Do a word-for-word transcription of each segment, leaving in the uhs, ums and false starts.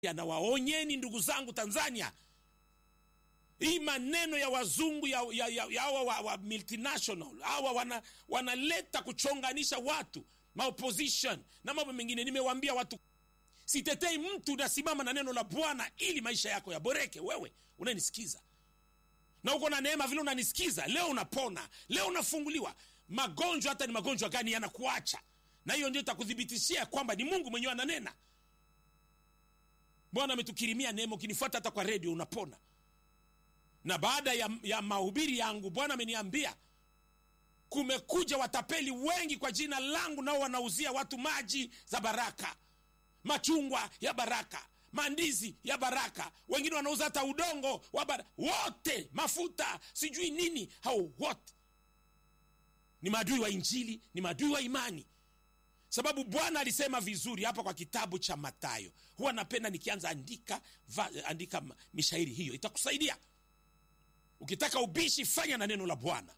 na waonyeni ndugu zangu Tanzania, hii maneno ya wazungu ya ya, ya, ya wa, wa, wa multinational hawa wana wanaleta kuchonganisha watu, ma opposition na mambo mengine. Nimewaambia watu, sitetei mtu, nasimama na neno la Bwana ili maisha yako yaboreke. Wewe unanisikiza na uko na neema vile unanisikiza, leo unapona, leo unafunguliwa. Magonjwa hata ni magonjwa gani yanakuacha, na hiyo ndio itakudhibitishia kwamba ni Mungu mwenyewe ananena. Bwana ametukirimia neema, ukinifuata hata kwa radio unapona. Na baada ya, ya mahubiri yangu Bwana ameniambia kumekuja watapeli wengi kwa jina langu, nao wanauzia watu maji za baraka, machungwa ya baraka, mandizi ya baraka, wengine wanauza hata udongo wa baraka, wote mafuta sijui nini. Hao wote ni maadui wa Injili, ni maadui wa imani. Sababu Bwana alisema vizuri hapa kwa kitabu cha Mathayo. Huwa napenda nikianza andika va, andika mishairi hiyo, itakusaidia. Ukitaka ubishi, fanya na neno la Bwana.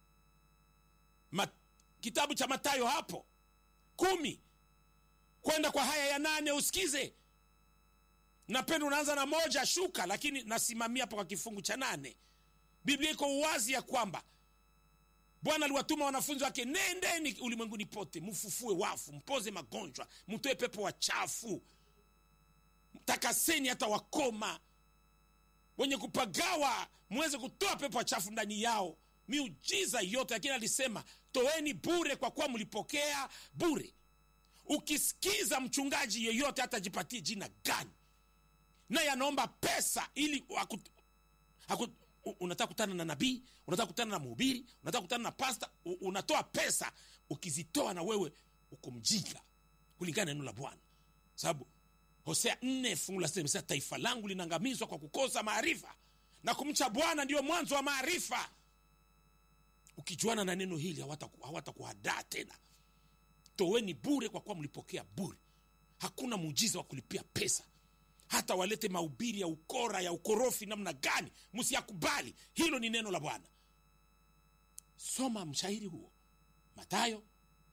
Kitabu cha Mathayo hapo kumi kwenda kwa haya ya nane usikize. Napenda unaanza na moja shuka, lakini nasimamia hapa kwa kifungu cha nane. Biblia iko uwazi ya kwamba Bwana aliwatuma wanafunzi wake, nendeni ulimwenguni pote, mfufue wafu, mpoze magonjwa, mtoe pepo wachafu, takaseni hata wakoma, wenye kupagawa muweze kutoa pepo wachafu ndani yao. Miujiza yote, lakini alisema toeni bure kwa kuwa mlipokea bure. Ukisikiza mchungaji yeyote hata jipatie jina gani, naye anaomba pesa ili wakut, akut, unataka kutana na nabii, unataka kutana na mhubiri, unataka kutana na pasta, unatoa pesa, ukizitoa na wewe uko mjinga kulingana na neno la Bwana. Sababu Hosea nne fungu la sita, taifa langu linaangamizwa kwa kukosa maarifa, na kumcha Bwana ndio mwanzo wa maarifa. Ukijuana na neno hili hawatakuhadaa tena. Toweni bure kwa kuwa mlipokea bure. Hakuna muujiza wa kulipia pesa. Hata walete mahubiri ya ukora, ya ukorofi namna gani, msiyakubali. Hilo ni neno la Bwana. Soma mshairi huo, Mathayo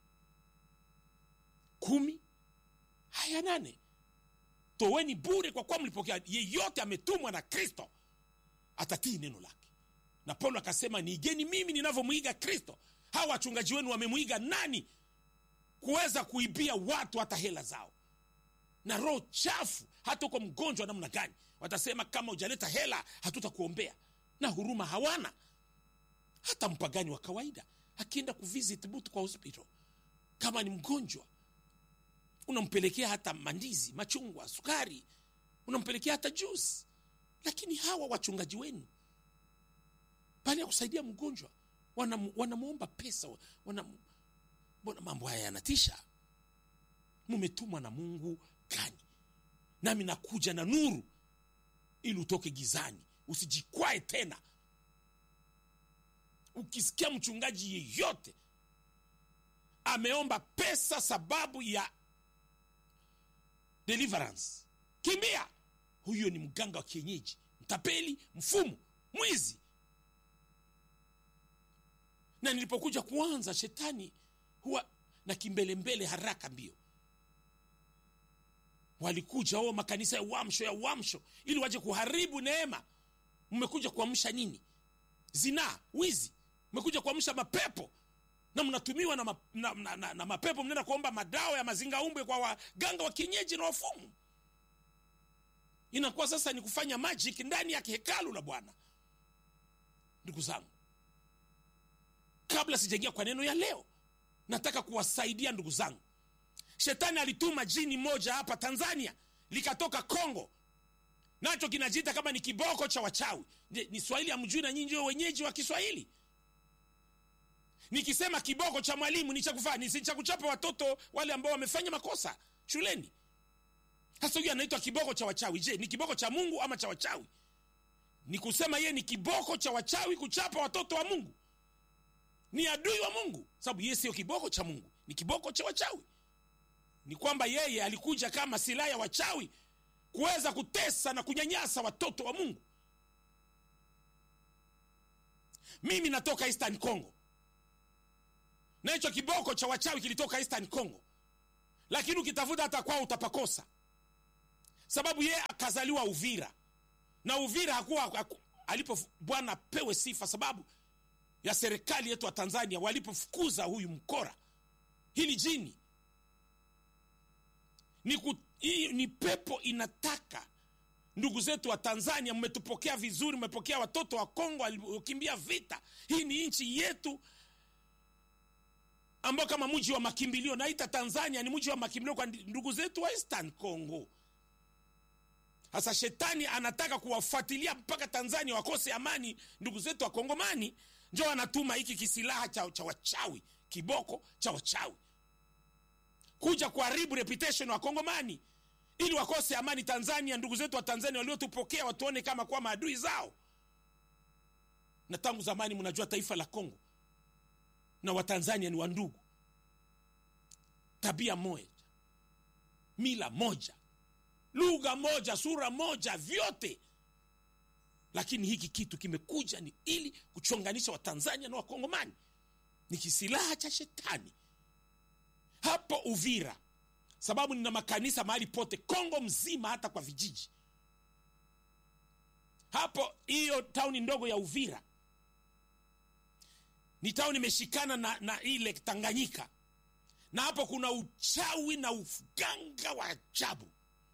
kumi haya nane. Toweni bure kwa kuwa mlipokea. Yeyote ametumwa na Kristo atatii neno lake. Na Paulo akasema, niigeni mimi ninavyomuiga Kristo. Hawa wachungaji wenu wamemuiga nani kuweza kuibia watu hata hela zao na roho chafu? Hata uko mgonjwa namna gani, watasema kama hujaleta hela hatutakuombea. Na huruma hawana. Hata mpagani wa kawaida akienda kuvisit mtu kwa hospital, kama ni mgonjwa, unampelekea hata mandizi, machungwa, sukari, unampelekea hata juice. Lakini hawa wachungaji wenu, bali ya kusaidia mgonjwa, wanamuomba pesa, wana mbona mambo haya yanatisha? Mumetumwa na Mungu gani? Nami nakuja na nuru ili utoke gizani, usijikwae tena. Ukisikia mchungaji yeyote ameomba pesa sababu ya deliverance, kimbia. Huyo ni mganga wa kienyeji, mtapeli, mfumu, mwizi. Na nilipokuja kuanza, shetani huwa na kimbele mbele, haraka mbio. Walikuja wao makanisa ya uamsho ya uamsho ili waje kuharibu neema. Mmekuja kuamsha nini? Zina, wizi. Mmekuja kuamsha mapepo, na mnatumiwa na, ma, na, na, na, na mapepo. Mnaenda kuomba madawa ya mazinga umbe kwa waganga wa kienyeji na wafumu. Inakuwa sasa ni kufanya magic ndani ya hekalu la Bwana. Ndugu zangu, kabla sijaingia kwa neno ya leo, nataka kuwasaidia ndugu zangu. Shetani alituma jini moja hapa Tanzania, likatoka Kongo, nacho kinajiita kama ni kiboko cha wachawi. Ni Swahili hamjui na nyinyi ndio wenyeji wa Kiswahili. Nikisema kiboko cha mwalimu ni cha kufanya, ni cha kuchapa watoto wale ambao wamefanya makosa shuleni. Sasa huyu anaitwa kiboko cha wachawi. Je, ni kiboko cha Mungu ama cha wachawi? Ni kusema yeye ni kiboko cha wachawi kuchapa watoto wa Mungu. Ni adui wa Mungu, sababu yeye sio kiboko cha Mungu, ni kiboko cha wachawi. Ni kwamba yeye alikuja kama silaha ya wachawi kuweza kutesa na kunyanyasa watoto wa Mungu. Mimi natoka Eastern Congo, na hicho kiboko cha wachawi kilitoka Eastern Congo. Lakini ukitafuta hata kwao utapakosa. sababu yeye akazaliwa Uvira, na Uvira hakuwa haku, alipo Bwana pewe sifa, sababu ya serikali yetu wa Tanzania walipofukuza huyu mkora. Hili jini ni, ku, hii, ni pepo inataka. Ndugu zetu wa Tanzania, mmetupokea vizuri, mmepokea watoto wa Kongo waliokimbia vita. Hii ni nchi yetu ambao kama mji wa makimbilio. Naita Tanzania ni mji wa makimbilio kwa ndugu zetu wa Eastern Congo. Hasa shetani anataka kuwafuatilia mpaka Tanzania wakose amani. Ndugu zetu wa Kongomani ndio anatuma hiki kisilaha cha, cha wachawi, kiboko cha wachawi, kuja kuharibu reputation wa Kongomani ili wakose amani Tanzania. Ndugu zetu wa Tanzania waliotupokea watuone kama kwa maadui zao. Na tangu zamani mnajua taifa la Kongo na wa Tanzania ni wandugu, tabia moja, mila moja, lugha moja, sura moja, vyote. Lakini hiki kitu kimekuja ni ili kuchonganisha wa Tanzania na wa Kongomani. Ni kisilaha cha shetani. Hapo Uvira, sababu nina makanisa mahali pote Kongo mzima, hata kwa vijiji. Hapo hiyo tauni ndogo ya Uvira ni tauni imeshikana na, na ile Tanganyika. Na hapo kuna uchawi na uganga wa ajabu.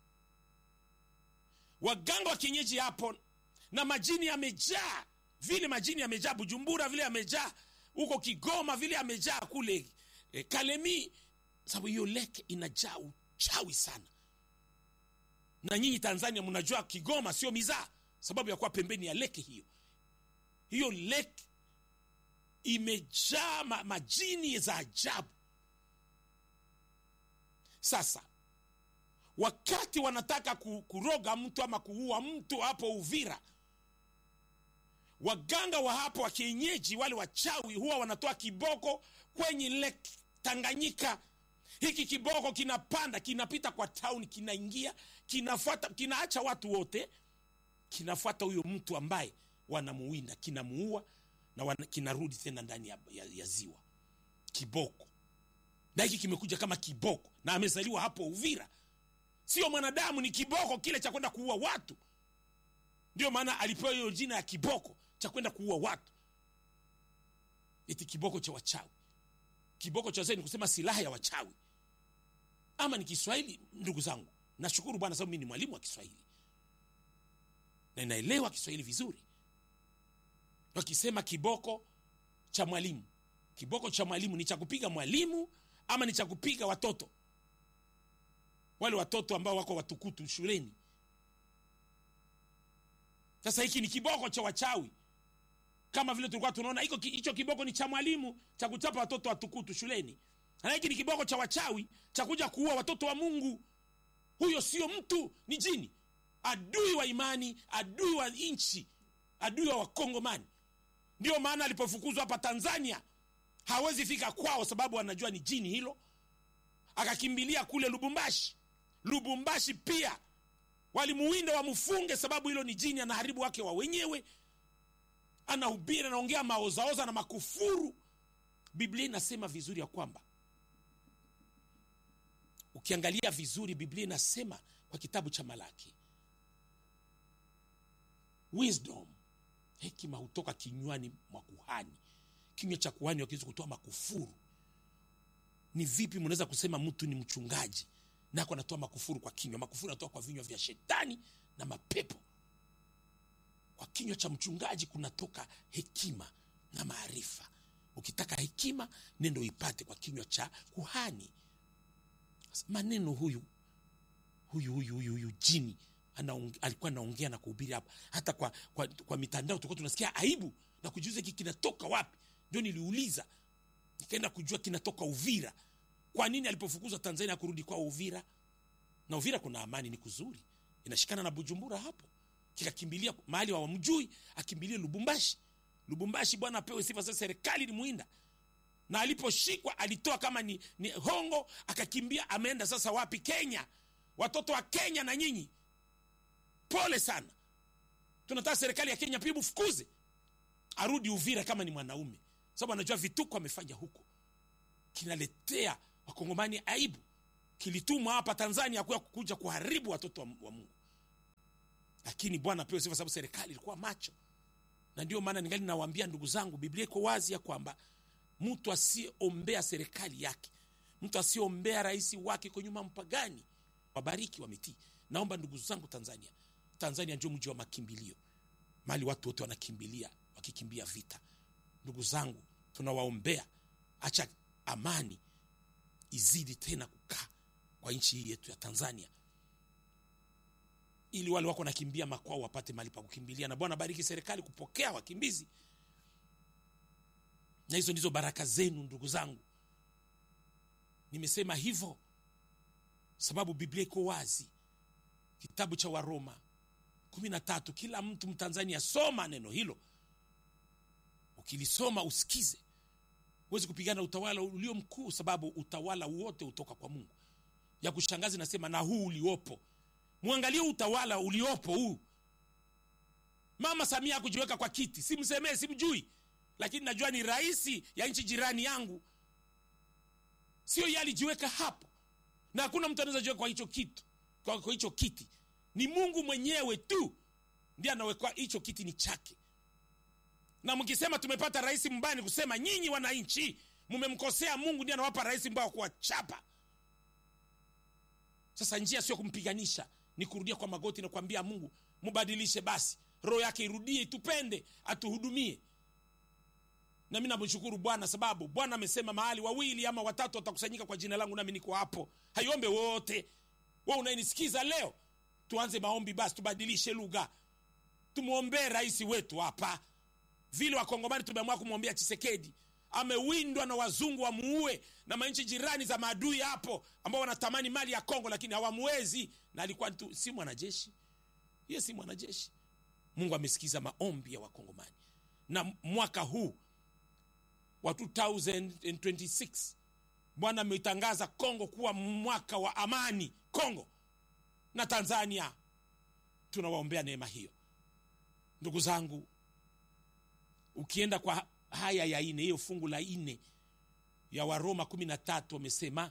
Waganga wa kienyeji hapo, na majini yamejaa. Vile majini yamejaa Bujumbura, vile yamejaa huko Kigoma, vile yamejaa kule e, Kalemi. Sababu hiyo lake inajaa uchawi sana. Na nyinyi Tanzania mnajua Kigoma sio mizaa, sababu ya kuwa pembeni ya lake hiyo. Hiyo lake imejaa ma, majini za ajabu. Sasa wakati wanataka kuroga mtu ama kuua mtu hapo Uvira, waganga wa hapo wa kienyeji, wale wachawi, huwa wanatoa kiboko kwenye lake Tanganyika. Hiki kiboko kinapanda, kinapita kwa town, kinaingia, kinafuata, kinaacha watu wote, kinafuata huyo mtu ambaye wanamuwinda, kinamuua na wana, kinarudi tena ndani ya, ya, ya ziwa. Kiboko. Na hiki kimekuja kama kiboko, na amezaliwa hapo Uvira. Sio mwanadamu, ni kiboko kile cha kwenda kuua watu. Ndio maana alipewa hiyo jina ya kiboko cha kwenda kuua watu. Eti kiboko cha wachawi. Kiboko cha wachawi ni kusema silaha ya wachawi. Ama ni Kiswahili, ndugu zangu. Nashukuru Bwana sababu mimi ni mwalimu wa Kiswahili. Na ninaelewa Kiswahili vizuri. Wakisema kiboko cha mwalimu. Kiboko cha mwalimu ni cha kupiga mwalimu ama ni cha kupiga watoto? Wale watoto ambao wako watukutu shuleni. Sasa hiki ni kiboko cha wachawi. Kama vile tulikuwa tunaona hiko hicho kiboko ni cha mwalimu cha kuchapa watoto watukutu shuleni. Na hiki ni kiboko cha wachawi cha kuja kuua watoto wa Mungu. Huyo sio mtu, ni jini. Adui wa imani, adui wa nchi, adui wa Wakongomani. Ndio maana alipofukuzwa hapa Tanzania hawezi fika kwao sababu anajua ni jini hilo. Akakimbilia kule Lubumbashi. Lubumbashi pia walimuwinda wamfunge sababu hilo ni jini, anaharibu wake wa wenyewe. Anahubiri, anaongea maozaoza na makufuru. Biblia inasema vizuri ya kwamba, ukiangalia vizuri Biblia inasema kwa kitabu cha Malaki, wisdom, hekima hutoka kinywani mwa kuhani. Kinywa cha kuhani wakiweza kutoa makufuru. Ni vipi mnaweza kusema mtu ni mchungaji na kwa anatoa makufuru kwa kinywa? Makufuru yanatoka kwa vinywa vya shetani na mapepo. Kwa kinywa cha mchungaji kunatoka hekima na maarifa. Ukitaka hekima, nenda ipate kwa kinywa cha kuhani. Maneno huyu huyu huyu huyu, huyu jini anaonge, alikuwa anaongea na kuhubiri hapa. Hata kwa kwa, kwa mitandao tulikuwa tunasikia aibu na kujiuliza hiki kinatoka wapi. Ndio niliuliza, nikaenda kujua kinatoka Uvira. Kwa nini alipofukuzwa Tanzania kurudi kwa Uvira? Na Uvira kuna amani, ni kuzuri, inashikana na Bujumbura hapo. Kikakimbilia mahali wa mjui, akimbilie Lubumbashi. Lubumbashi Bwana apewe sifa, sasa serikali ilimuinda. Na aliposhikwa alitoa kama ni, ni hongo, akakimbia, ameenda sasa wapi? Kenya. Watoto wa Kenya na nyinyi, pole sana. Tunataka serikali ya Kenya pia mfukuze, arudi Uvira kama ni mwanaume. Sababu anajua vituko amefanya huko kinaletea Wakongomani aibu, kilitumwa hapa Tanzania kwa kuja kuharibu watoto wa, wa Mungu. Lakini Bwana pewe sifa sababu serikali ilikuwa macho. Na ndio maana ningali nawaambia ndugu zangu, Biblia iko wazi ya kwamba mtu asiombea serikali yake, mtu asiombea rais wake kwa nyuma mpagani, wabariki wametii. Naomba ndugu zangu Tanzania, Tanzania ndio mji wa makimbilio. Mali watu wote wanakimbilia, wakikimbia vita. Ndugu zangu, tunawaombea, acha amani izidi tena kukaa kwa nchi hii yetu ya Tanzania, ili wale wako nakimbia makwao wapate mali pa kukimbilia. Na Bwana bariki serikali kupokea wakimbizi. Na hizo ndizo baraka zenu ndugu zangu. Nimesema hivyo sababu Biblia iko wazi. Kitabu cha Waroma kumi na tatu, kila mtu Mtanzania soma neno hilo. Ukilisoma usikize. Huwezi kupigana utawala ulio mkuu sababu utawala wote utoka kwa Mungu. Ya kushangaza nasema na huu uliopo. Muangalie utawala uliopo huu. Mama Samia kujiweka kwa kiti, simsemee, simjui, lakini najua ni rais ya nchi jirani yangu. Sio yali jiweka hapo. Na hakuna mtu anaweza jiweka kwa hicho kitu, kwa, kwa hicho kiti. Ni Mungu mwenyewe tu ndiye anaweka hicho kiti, ni chake. Na mkisema tumepata rais mbaya, ni kusema nyinyi wananchi mmemkosea Mungu, ndiye anawapa rais mbaya kwa chapa. Sasa njia sio kumpiganisha, ni kurudia kwa magoti na kuambia Mungu, mubadilishe basi. Roho yake irudie, itupende, atuhudumie. Na mimi namshukuru Bwana sababu Bwana amesema mahali wawili ama watatu watakusanyika kwa jina langu nami niko hapo. Haiombe wote. Wewe unayenisikiza leo, tuanze maombi basi, tubadilishe lugha. Tumuombe rais wetu hapa. Vile wakongomani tumeamua kumwombea Tshisekedi. Amewindwa na wazungu wamuue, na manchi jirani za maadui hapo ambao wanatamani mali ya Kongo lakini hawamuwezi. Na alikuwa tu, si mwanajeshi. Yeye si mwanajeshi. Mungu amesikiza maombi ya wakongomani. Na mwaka huu wa elfu mbili na ishirini na sita Bwana ametangaza Kongo kuwa mwaka wa amani. Kongo na Tanzania tunawaombea neema hiyo. Ndugu zangu, ukienda kwa haya ya ine, hiyo fungu la ine ya Waroma kumi na tatu, wamesema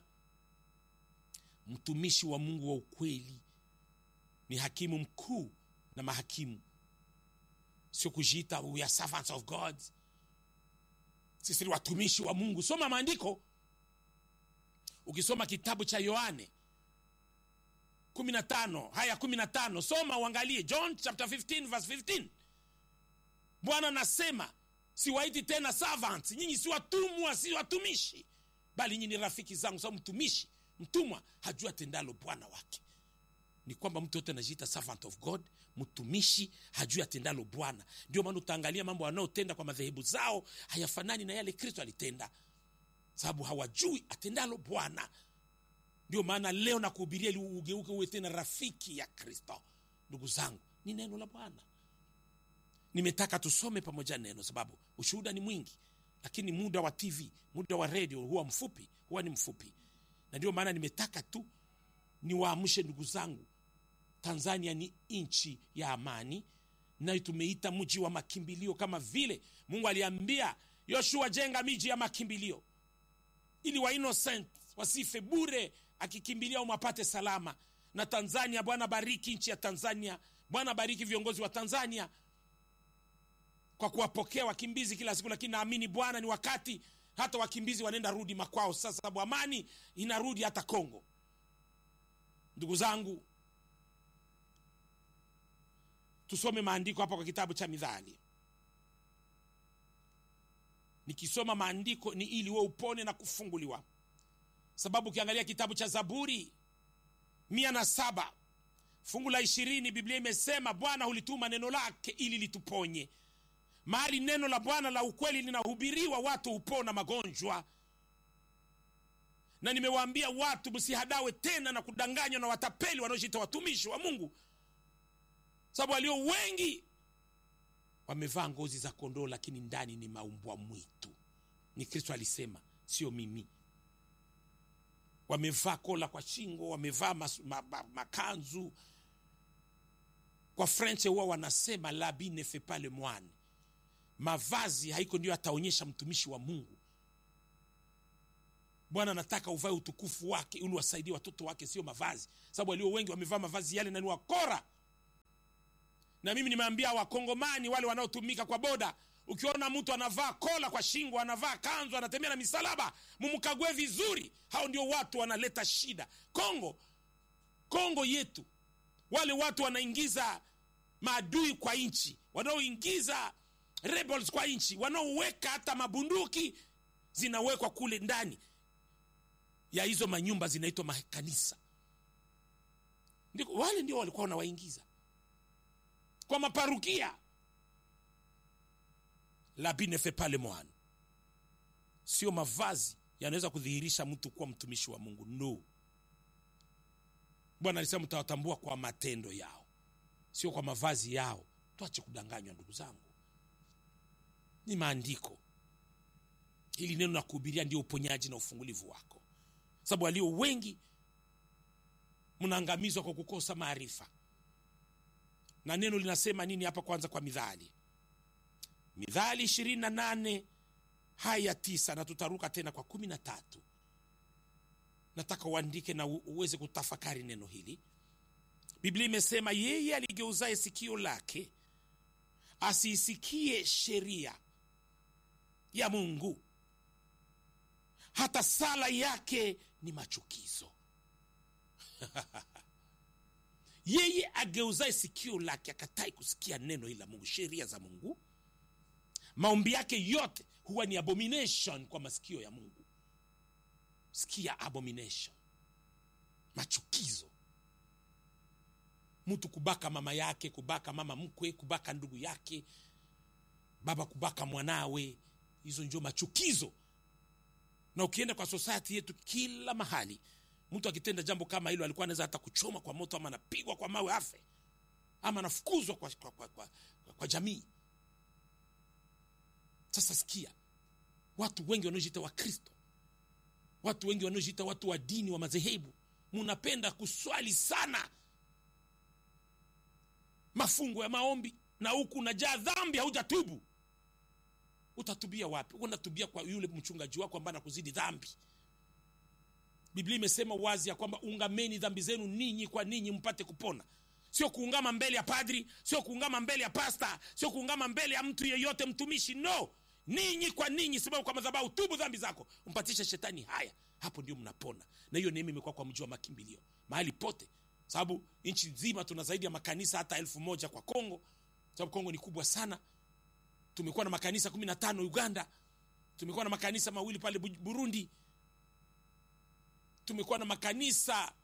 mtumishi wa Mungu wa ukweli ni hakimu mkuu na mahakimu. Sio kujiita we are servants of God. Sisi ni watumishi wa Mungu. Soma maandiko. Ukisoma kitabu cha Yohane kumi na tano, haya kumi na tano, soma uangalie. John chapter fifteen verse fifteen. Bwana anasema, siwaiti tena servants, nyinyi si watumwa, si watumishi, bali nyinyi ni rafiki zangu. Sababu mtumishi, mtumwa hajua tendalo bwana wake. Ni kwamba mtu yote anajiita servant of God, mtumishi hajua tendalo Bwana. Ndio maana utaangalia mambo wanaotenda kwa madhehebu zao hayafanani na yale Kristo alitenda, sababu hawajui atendalo Bwana. Ndio maana leo nakuhubiria ili ugeuke uwe tena rafiki ya Kristo. Ndugu zangu, ni neno la Bwana. Nimetaka tusome pamoja neno sababu ushuhuda ni mwingi, lakini muda wa T V, muda wa radio huwa mfupi, huwa ni mfupi. Na ndio maana nimetaka tu niwaamshe ndugu zangu. Tanzania ni nchi ya amani, na tumeita mji wa makimbilio, kama vile Mungu aliambia Yoshua, jenga miji ya makimbilio ili wa innocent wasife bure, akikimbilia umapate salama. Na Tanzania, Bwana bariki nchi ya Tanzania. Bwana bariki viongozi wa Tanzania kwa kuwapokea wakimbizi kila siku. Lakini naamini Bwana ni wakati hata wakimbizi wanaenda rudi makwao sasa, sababu amani inarudi hata Kongo. Ndugu zangu, tusome maandiko hapa kwa kitabu cha Mithali. Nikisoma maandiko ni ili wewe upone na kufunguliwa. Sababu ukiangalia kitabu cha Zaburi mia na saba fungu la ishirini, Biblia imesema Bwana hulituma neno lake ili lituponye. Mahali neno la Bwana la ukweli linahubiriwa, watu hupona magonjwa. Na nimewaambia watu msihadawe tena na kudanganywa na watapeli wanaojiita watumishi wa Mungu. Sababu walio wengi wamevaa ngozi za kondoo lakini ndani ni maumbwa mwitu. Ni Kristo alisema, sio mimi. Wamevaa kola kwa shingo, wamevaa makanzu. Kwa French huwa wanasema l'habit ne fait pas le moine. Mavazi haiko ndio ataonyesha mtumishi wa Mungu. Bwana anataka uvae utukufu wake ili wasaidie watoto wake, sio mavazi. Sababu walio wengi wamevaa mavazi yale na ni wakora. Na mimi nimeambia Wakongomani wale wanaotumika kwa boda, ukiona mtu anavaa kola kwa shingo, anavaa kanzu, anatembea na misalaba, mumkague vizuri. Hao ndio watu wanaleta shida. Kongo, Kongo yetu, wale watu wanaingiza maadui kwa nchi, wanaoingiza rebels kwa nchi, wanaoweka hata mabunduki zinawekwa kule ndani ya hizo manyumba zinaitwa makanisa. Ndiko wale ndio walikuwa wanawaingiza kwa maparukia. La vie ne fait pas le moine. Sio mavazi yanaweza kudhihirisha mtu kuwa mtumishi wa Mungu. No. Bwana alisema mtawatambua kwa matendo yao, sio kwa mavazi yao. Tuache kudanganywa ndugu zangu. Ni maandiko. Hili neno la kuhubiria ndio uponyaji na ufungulivu wako. Sababu walio wengi mnaangamizwa kwa kukosa maarifa. Na neno linasema nini hapa? Kwanza kwa Mithali. Mithali ishirini na nane haya tisa, na tutaruka tena kwa kumi na tatu. Nataka uandike na uweze kutafakari neno hili. Biblia imesema, yeye aligeuzaye sikio lake asisikie sheria ya Mungu, hata sala yake ni machukizo. Yeye ageuzaye sikio lake, akatai kusikia neno hili la Mungu, sheria za Mungu, maombi yake yote huwa ni abomination kwa masikio ya Mungu. Sikia, abomination, machukizo. Mtu kubaka mama yake, kubaka mama mkwe, kubaka ndugu yake, baba kubaka mwanawe, hizo ndio machukizo. Na ukienda kwa society yetu kila mahali, mtu akitenda jambo kama hilo alikuwa anaweza hata kuchoma kwa moto, ama anapigwa kwa mawe afe, ama anafukuzwa kwa, kwa, kwa, kwa, kwa jamii. Sasa sikia, watu wengi wanaojiita wa Kristo, watu wengi wanaojiita watu wa dini wa madhehebu, mnapenda kuswali sana, mafungo ya maombi, na huku unajaa dhambi, haujatubu. Utatubia wapi? Unatubia kwa yule mchungaji wako ambaye anakuzidi dhambi. Biblia imesema wazi ya kwamba ungameni dhambi zenu ninyi kwa ninyi mpate kupona. Sio kuungama mbele ya padri, sio kuungama mbele ya pasta, sio kuungama mbele ya mtu yeyote mtumishi. No, ninyi kwa ninyi, sababu kwa madhabahu tubu dhambi zako, umpatishe shetani haya. Hapo ndio mnapona. Na hiyo neema imekuwa kwa mji wa makimbilio mahali pote. Sababu nchi nzima tuna zaidi ya makanisa hata elfu moja kwa Kongo. Sababu Kongo ni kubwa sana. Tumekuwa na makanisa kumi na tano Uganda. Tumekuwa na makanisa mawili pale Burundi. Tumekuwa na makanisa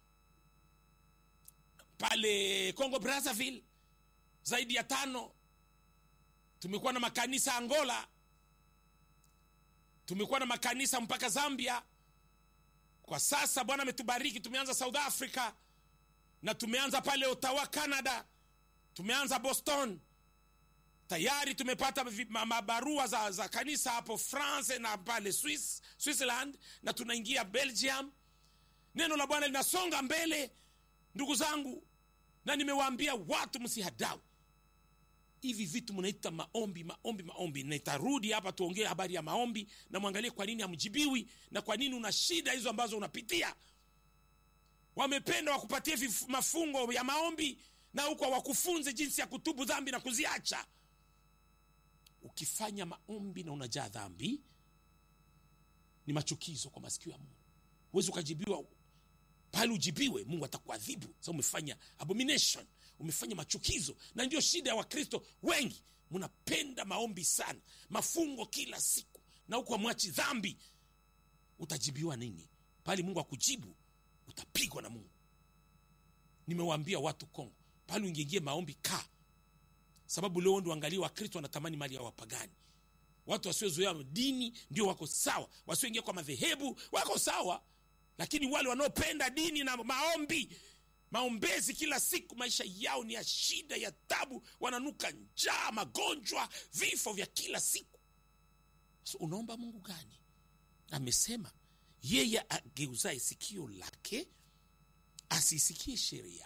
pale Congo Brazzaville zaidi ya tano. Tumekuwa na makanisa Angola. Tumekuwa na makanisa mpaka Zambia. Kwa sasa Bwana ametubariki, tumeanza South Africa, na tumeanza pale Ottawa Canada, tumeanza Boston. Tayari tumepata mabarua za, za kanisa hapo France na pale Swiss, Switzerland, na tunaingia Belgium. Neno la Bwana linasonga mbele ndugu zangu, na nimewaambia watu msihadau. Hivi vitu mnaita maombi, maombi, maombi. Na nitarudi hapa tuongee habari ya maombi, na muangalie kwa nini hamjibiwi na kwa nini una shida hizo ambazo unapitia. Wamependa wakupatie mafungo ya maombi na huko wakufunze jinsi ya kutubu dhambi na kuziacha. Ukifanya maombi na unajaa dhambi, ni machukizo kwa masikio ya Mungu. Huwezi ukajibiwa pale ujibiwe, Mungu atakuadhibu. Sasa umefanya abomination, umefanya machukizo. Na ndio shida ya Wakristo wengi, mnapenda maombi sana, mafungo kila siku, na huko mwachi dhambi. Utajibiwa nini? Pale Mungu akujibu, utapigwa na Mungu. Nimewaambia watu Kongo, pale uingie maombi ka. Sababu leo ndio angalia Wakristo wanatamani mali ya wapagani. Watu wasiozoea dini ndio wako sawa, wasioingia kwa madhehebu wako sawa, lakini wale wanaopenda dini na maombi, maombezi kila siku, maisha yao ni ya shida, ya tabu, wananuka njaa, magonjwa, vifo vya kila siku. So unaomba Mungu gani? Amesema yeye ageuzaye sikio lake asisikie sheria,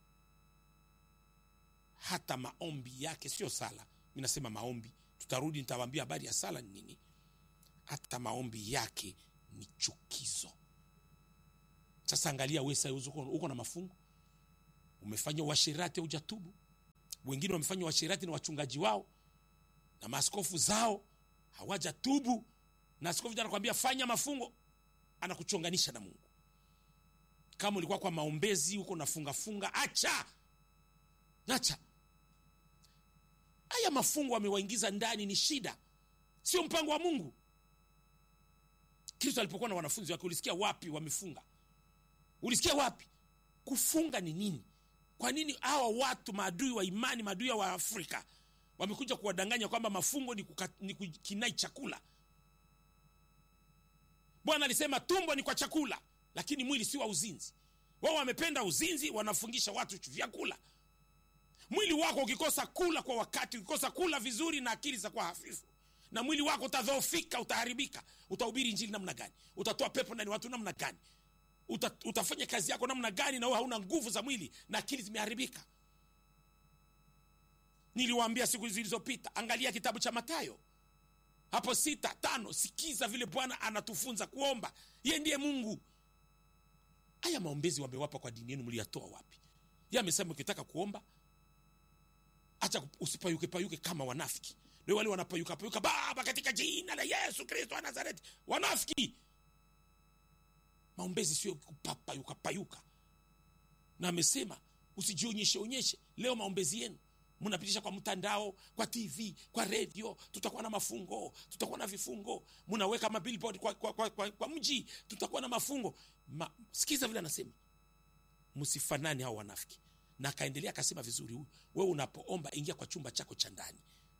hata maombi yake, sio sala. Mimi nasema maombi, tutarudi nitawaambia habari ya sala ni nini. Hata maombi yake ni chukizo. Sasa angalia wewe sasa uko, uko na mafungo, umefanya uasherati hujatubu. Wengine wamefanya uasherati na wachungaji wao na maaskofu zao hawajatubu, na askofu anakuambia fanya mafungo, anakuchonganisha na Mungu. Kama ulikuwa kwa maombezi uko nafunga funga, acha. Acha. Haya mafungo wamewaingiza ndani ni shida, sio mpango wa Mungu. Kristo alipokuwa na wanafunzi wake, ulisikia wapi wamefunga? Ulisikia wapi? Kufunga ni nini? Kwa nini hawa watu maadui wa imani, maadui wa Afrika wamekuja kuwadanganya kwamba mafungo ni, kuka, ni kukinai chakula? Bwana alisema tumbo ni kwa chakula, lakini mwili si wa uzinzi. Wao wamependa uzinzi, wanafungisha watu vyakula. Mwili wako ukikosa kula kwa wakati, ukikosa kula vizuri na akili za kwa hafifu, na mwili wako utadhoofika, utaharibika. Utahubiri injili namna gani? Utatoa pepo ndani watu namna gani? Uta, utafanya kazi yako namna gani na wewe hauna nguvu za mwili na akili zimeharibika? Niliwaambia siku zilizopita, angalia kitabu cha Mathayo hapo sita tano, sikiza vile Bwana anatufunza kuomba. Yeye ndiye Mungu. Haya maombezi wamewapa kwa dini yenu, mliyatoa wapi? Yeye amesema ukitaka kuomba acha usipayuke payuke kama wanafiki. Ndio wale wanapayuka payuka, Baba katika jina la Yesu Kristo wa Nazareti. Wanafiki. Maombezi sio kupapayuka payuka. Na amesema usijionyeshe onyeshe. Leo maombezi yenu mnapitisha kwa mtandao, kwa T V, kwa radio, tutakuwa na mafungo, tutakuwa na vifungo. Mnaweka mabillboard kwa kwa, kwa, kwa, kwa mji, tutakuwa na mafungo. Ma, sikiza vile anasema, msifanani hao wanafiki. Na akaendelea akasema vizuri, huyu wewe unapoomba ingia kwa chumba chako cha ndani.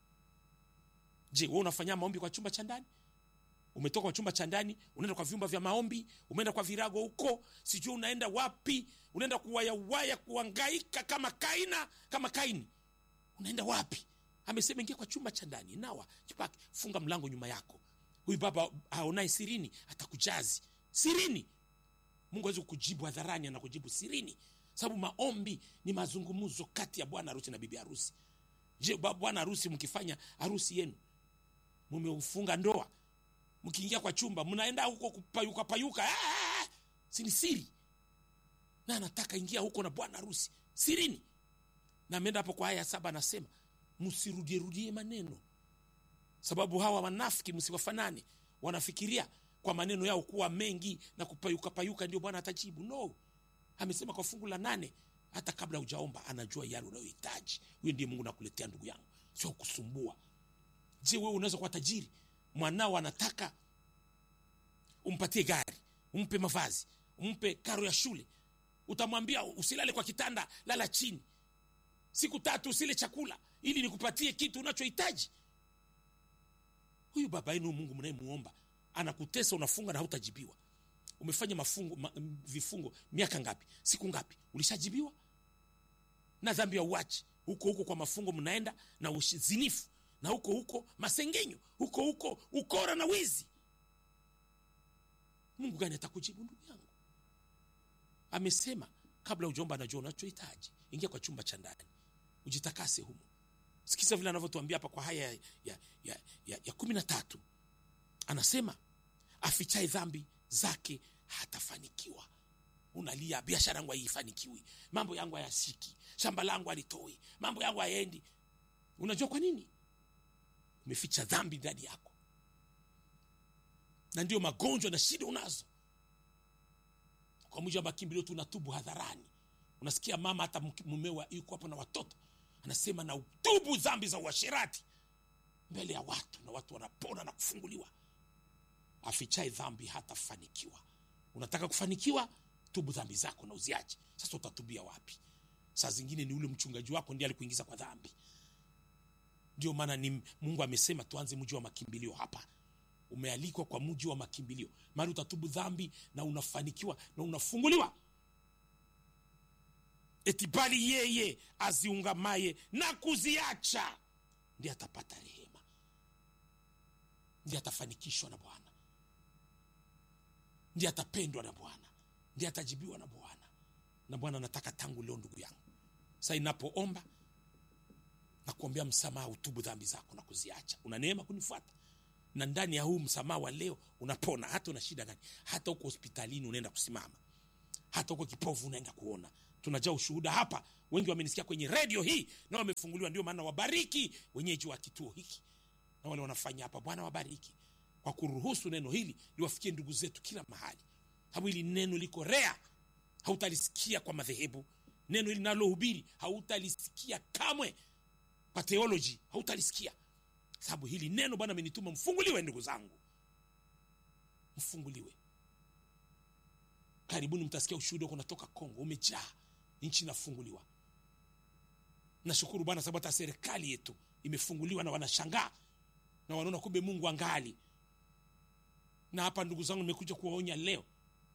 Je, wewe unafanya maombi kwa chumba cha ndani? Umetoka kwa chumba cha ndani, unaenda kwa vyumba vya maombi, umeenda kwa virago huko, sijui unaenda wapi, unaenda kuwaya waya kuhangaika kama Kaina, kama Kaini. Unaenda wapi? Amesema ingia kwa chumba cha ndani, nawa, jipake, funga mlango nyuma yako. Huyu baba haonai sirini atakujazi. Sirini. Mungu hawezi kukujibu hadharani, anakujibu sirini. Sababu maombi ni mazungumzo kati ya bwana harusi na bibi harusi. Je, bwana harusi mkifanya harusi yenu, mumeufunga ndoa, mkiingia kwa chumba mnaenda huko kupayuka payuka, ah, si ni siri? Na anataka ingia huko na bwana harusi sirini. Na ameenda hapo kwa aya saba anasema msirudie rudie maneno, sababu hawa wanafiki msiwafanane. Wanafikiria kwa maneno yao kuwa mengi na kupayuka payuka ndio Bwana atajibu. No. Amesema kwa fungu la nane, hata kabla hujaomba anajua yale unayohitaji. Huyo ndiye Mungu nakuletea ndugu yangu, sio kusumbua. Je, wewe unaweza kuwa tajiri, mwanao anataka umpatie gari, umpe mavazi, umpe karo ya shule, utamwambia usilale kwa kitanda, lala chini, siku tatu usile chakula ili nikupatie kitu unachohitaji? Huyu baba yenu Mungu mnayemuomba anakutesa, unafunga na hautajibiwa. Umefanya mafungo ma, vifungo miaka ngapi, siku ngapi, ulishajibiwa? Na dhambi ya uachi huko huko kwa mafungo mnaenda, na uzinifu, na huko huko masengenyo, huko huko ukora na wizi. Mungu gani atakujibu ndugu yangu? Amesema kabla ujaomba anajua unachohitaji. Ingia kwa chumba cha ndani, ujitakase humo. Sikiza vile anavyotuambia hapa kwa haya ya ya ya, ya, ya kumi na tatu. Anasema afichaye dhambi zake hatafanikiwa. Unalia biashara yangu haifanikiwi, mambo yangu hayashiki, shamba langu halitoi, mambo yangu haendi. Unajua kwa nini? Umeficha dhambi ndani yako. Na ndio magonjwa na shida unazo. Kwa mujibu wa makimbilio tunatubu hadharani. Unasikia mama hata mumewa yuko hapo na watoto, anasema na utubu dhambi za uasherati mbele ya watu, na watu wanapona na kufunguliwa. Afichaye dhambi hatafanikiwa. Unataka kufanikiwa? Tubu dhambi zako na uziache. Sasa utatubia wapi? Saa zingine ni ule mchungaji wako ndiye alikuingiza kwa dhambi. Ndio maana ni Mungu amesema tuanze mji wa makimbilio hapa. Umealikwa kwa mji wa makimbilio. Mara utatubu dhambi na unafanikiwa na unafunguliwa. Eti bali yeye aziungamaye na kuziacha ndiye atapata rehema, ndiye atafanikishwa na Bwana, ndiye atapendwa na Bwana, ndiye atajibiwa na Bwana. Na Bwana anataka tangu leo ndugu yangu, sasa inapoomba na kuombea msamaha, utubu dhambi zako na kuziacha. Una neema kunifuata. Na ndani ya huu msamaha wa leo unapona. Hata una shida gani, hata uko hospitalini unaenda kusimama, hata uko kipofu unaenda kuona. Tunajaa ushuhuda hapa, wengi wamenisikia kwenye radio hii na wamefunguliwa. Ndio maana wabariki wenyeji wa kituo hiki na wale wanafanya hapa. Bwana wabariki kwa kuruhusu neno hili liwafikie ndugu zetu kila mahali. Sababu hili neno liko rea, hautalisikia kwa madhehebu. Neno hili nalohubiri hautalisikia kamwe kwa theology, hautalisikia. Sababu hili neno Bwana amenituma mfunguliwe ndugu zangu. Mfunguliwe. Karibuni mtasikia ushuhuda kunatoka Kongo, umejaa, nchi inafunguliwa. Nashukuru Bwana sababu hata serikali yetu imefunguliwa na wanashangaa na wanaona kumbe Mungu angali. Na hapa ndugu zangu nimekuja kuwaonya leo.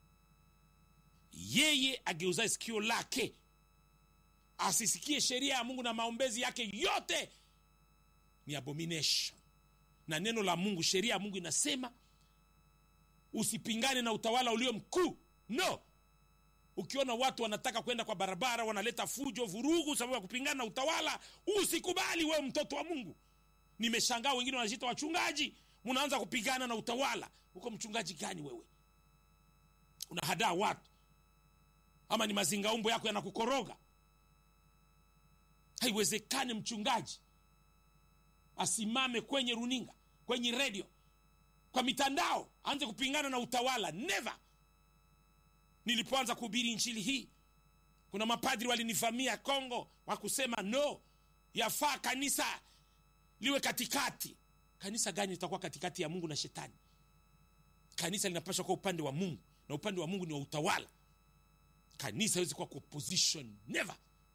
Yeye ageuza sikio lake asisikie sheria ya Mungu na maombezi yake yote ni abomination. Na neno la Mungu, sheria ya Mungu inasema usipingane na utawala ulio mkuu. No. Ukiona watu wanataka kwenda kwa barabara wanaleta fujo, vurugu sababu ya kupingana na utawala, usikubali. Wewe mtoto wa Mungu. Nimeshangaa wengine wanajiita wachungaji, mnaanza kupigana na utawala. Uko mchungaji gani wewe? Unahadaa watu ama ni mazingaumbo yako yanakukoroga? Haiwezekani mchungaji asimame kwenye runinga, kwenye radio, kwa mitandao aanze kupingana na utawala. Never. Nilipoanza kuhubiri injili hii, kuna mapadri walinivamia Kongo wakusema no, yafaa kanisa liwe katikati. Kanisa gani litakuwa katikati ya Mungu na shetani? Kanisa linapaswa kuwa upande wa Mungu, na upande wa Mungu ni wa utawala. Kanisa haiwezi kuwa opposition, never.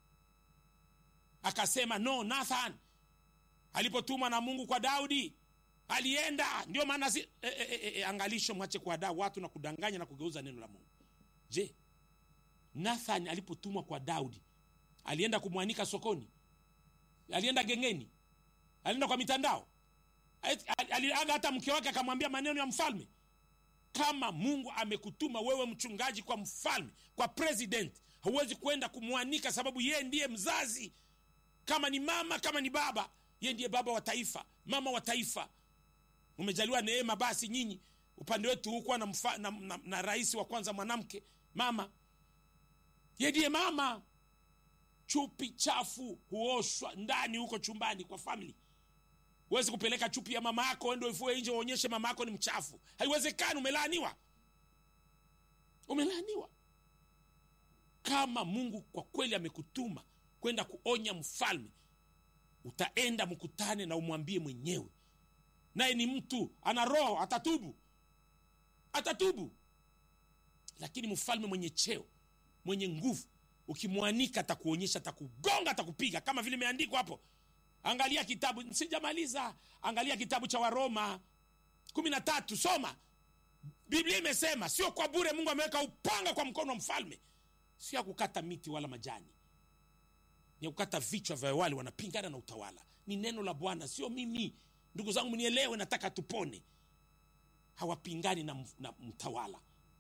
Akasema no, Nathan alipotumwa na Mungu kwa Daudi alienda. Ndio maana si, e, e, e, e, angalisho mwache kuadaa watu na kudanganya na kugeuza neno la Mungu. Je, Nathan alipotumwa kwa Daudi alienda kumwanika sokoni? Alienda gengeni? Alienda kwa mitandao? Aliaga hata mke wake akamwambia maneno ya mfalme? Kama Mungu amekutuma wewe mchungaji kwa mfalme, kwa president, huwezi kwenda kumwanika sababu yeye ndiye mzazi. Kama ni mama, kama ni baba, yeye ndiye baba wa taifa, mama wa taifa. Umejaliwa neema basi nyinyi upande wetu huko na, mfa, na, na, na rais wa kwanza mwanamke, mama. Yeye ndiye mama. Chupi chafu huoshwa ndani huko chumbani kwa family. Huwezi kupeleka chupi ya mama yako ndio ifue nje uonyeshe mama yako ni mchafu. Haiwezekani, umelaaniwa. Umelaaniwa. Kama Mungu kwa kweli amekutuma kwenda kuonya mfalme, utaenda mkutane na umwambie mwenyewe. Naye ni mtu, ana roho, atatubu. Atatubu. Lakini mfalme mwenye cheo, mwenye nguvu, ukimwanika atakuonyesha, atakugonga, atakupiga kama vile imeandikwa hapo. Angalia kitabu, sijamaliza. Angalia kitabu cha Waroma kumi na tatu, soma. Biblia imesema sio kwa bure Mungu ameweka upanga kwa mkono wa mfalme. Sio kukata miti wala majani, ni kukata vichwa vya wale wanapingana na utawala. Ni neno la Bwana, sio mimi. Ndugu zangu mnielewe, nataka tupone. Hawapingani na, na mtawala.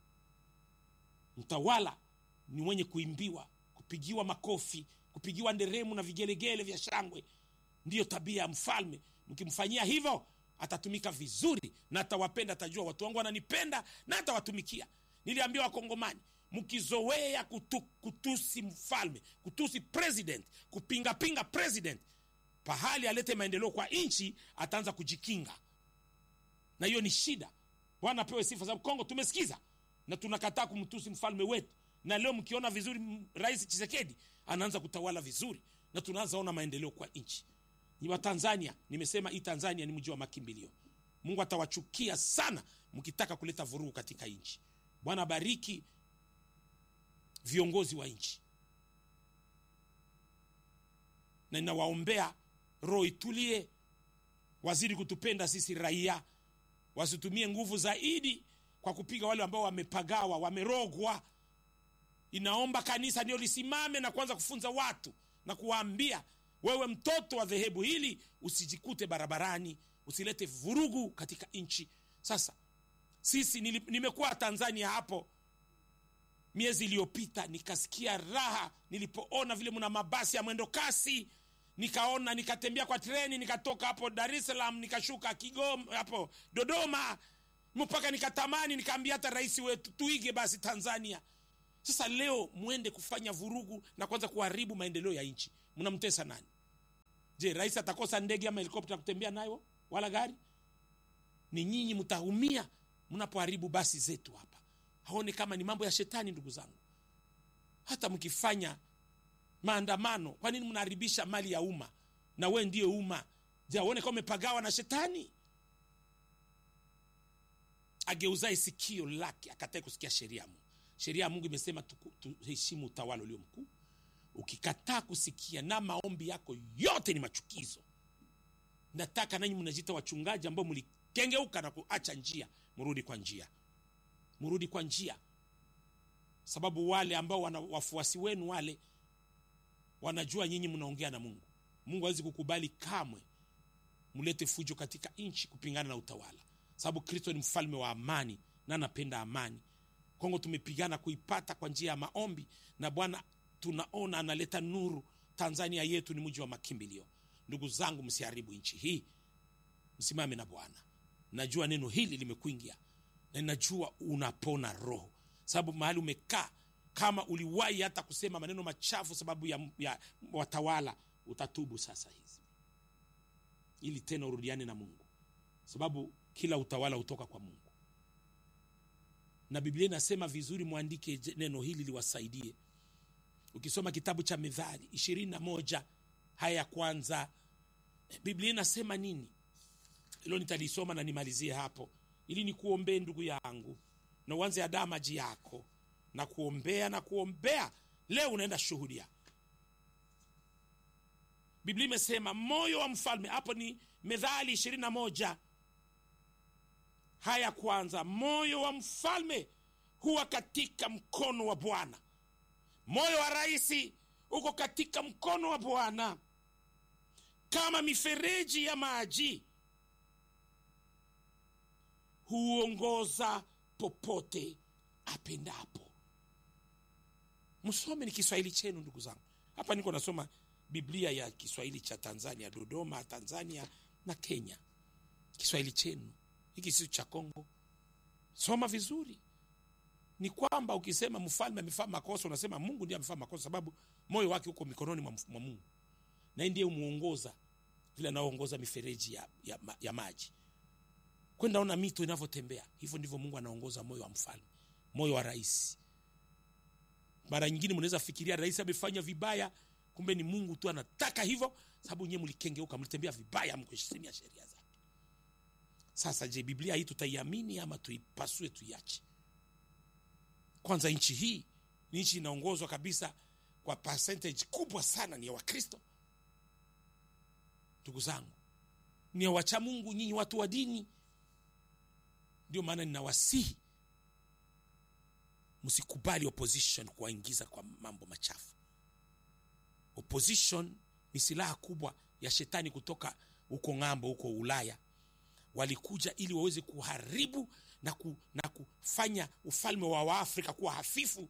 Mtawala ni mwenye kuimbiwa, kupigiwa makofi, kupigiwa nderemu na vigelegele vya shangwe. Ndiyo tabia ya mfalme. Mkimfanyia hivyo atatumika vizuri na atawapenda, atajua watu wangu wananipenda na atawatumikia. Niliambia Wakongomani, mkizoea kutu, kutusi mfalme, kutusi president, kupinga pinga president, pahali alete maendeleo kwa nchi ataanza kujikinga. Na hiyo ni shida. Bwana apewe sifa sababu Kongo tumesikiza na tunakataa kumtusi mfalme wetu. Na leo mkiona vizuri Rais Tshisekedi anaanza kutawala vizuri na tunaanza ona maendeleo kwa nchi. Ni wa Tanzania, nimesema hii Tanzania ni mji wa makimbilio. Mungu atawachukia sana mkitaka kuleta vurugu katika nchi. Bwana bariki viongozi wa nchi. Na ninawaombea roho itulie, wazidi kutupenda sisi raia, wasitumie nguvu zaidi kwa kupiga wale ambao wamepagawa, wamerogwa. Inaomba kanisa ndio lisimame na kuanza kufunza watu na kuwaambia, wewe mtoto wa dhehebu hili usijikute barabarani, usilete vurugu katika nchi. Sasa sisi nimekuwa Tanzania hapo miezi iliyopita, nikasikia raha nilipoona vile mna mabasi ya mwendo kasi nikaona, nikatembea kwa treni, nikatoka hapo Dar es Salaam nikashuka Kigoma hapo Dodoma, mpaka nikatamani nikaambia hata rais wetu tuige basi Tanzania. Sasa leo muende kufanya vurugu na kwanza kuharibu maendeleo ya nchi, mnamtesa nani? Je, rais atakosa ndege ama helikopta kutembea nayo wala gari? Ni nyinyi mtaumia mnapoharibu basi zetu hapa. Haone kama ni mambo ya shetani ndugu zangu? Hata mkifanya maandamano, kwa nini mnaharibisha mali ya umma? Na wewe ndiye umma. Je, uone kama umepagawa na shetani? Ageuzae sikio lake akatae kusikia sheria ya Mungu. Sheria ya Mungu imesema tuheshimu utawala ulio mkuu. Ukikataa kusikia na maombi yako yote ni machukizo. Nataka nanyi mnajiita wachungaji ambao mlikengeuka na kuacha njia, mrudi kwa njia. Mrudi kwa njia. Sababu wale ambao wana wafuasi wenu wale wanajua nyinyi mnaongea na Mungu. Mungu hawezi kukubali kamwe mlete fujo katika nchi kupingana na utawala. Sababu Kristo ni mfalme wa amani na anapenda amani. Kongo tumepigana kuipata kwa njia ya maombi, na Bwana tunaona analeta nuru. Tanzania yetu ni mji wa makimbilio. Ndugu zangu, msiharibu nchi hii. Msimame na Bwana. Najua neno hili limekuingia na najua unapona roho. Sababu mahali umekaa, kama uliwahi hata kusema maneno machafu sababu ya, ya watawala, utatubu sasa hizi, ili tena urudiane na Mungu. Sababu kila utawala utoka kwa Mungu. Na Biblia inasema vizuri, muandike neno hili liwasaidie. Ukisoma kitabu cha Methali ishirini na moja haya ya kwanza, Biblia inasema nini? Hilo nitalisoma na nimalizie hapo, ili nikuombee ndugu yangu, na uanze adaa maji yako na kuombea na kuombea. Leo unaenda shuhudia. Biblia imesema moyo wa mfalme, hapo ni Methali ishirini na moja haya kwanza, moyo wa mfalme huwa katika mkono wa Bwana. Moyo wa rais uko katika mkono wa Bwana, kama mifereji ya maji huongoza popote apendapo. Msome ni Kiswahili chenu ndugu zangu. Hapa niko nasoma Biblia ya Kiswahili cha Tanzania, Dodoma, Tanzania na Kenya. Kiswahili chenu hiki si cha Kongo. Soma vizuri. Ni kwamba ukisema mfalme amefanya makosa, unasema Mungu ndiye amefanya makosa, sababu moyo wake uko mikononi mwa Mungu, na ndiye umuongoza vile anaongoza mifereji ya, ya, ya maji kwenda ona mito inavyotembea. Hivyo ndivyo Mungu anaongoza moyo wa mfalme, moyo wa rais. Mara nyingine mnaweza fikiria rais amefanya vibaya, kumbe ni Mungu tu anataka hivyo, sababu nyewe mlikengeuka, mlitembea vibaya, mkuheshimia sheria zake. Sasa je, Biblia hii tutaiamini ama tuipasue tuiache? Kwanza nchi hii ni nchi inaongozwa kabisa kwa percentage kubwa sana ni ya Wakristo. Ndugu zangu, ni ya wacha Mungu, nyinyi watu wa dini. Ndio maana ninawasihi msikubali opposition kuwaingiza kwa mambo machafu. Opposition ni silaha kubwa ya shetani kutoka huko ng'ambo, huko Ulaya. Walikuja ili waweze kuharibu na, ku, na kufanya ufalme wa Afrika kuwa hafifu.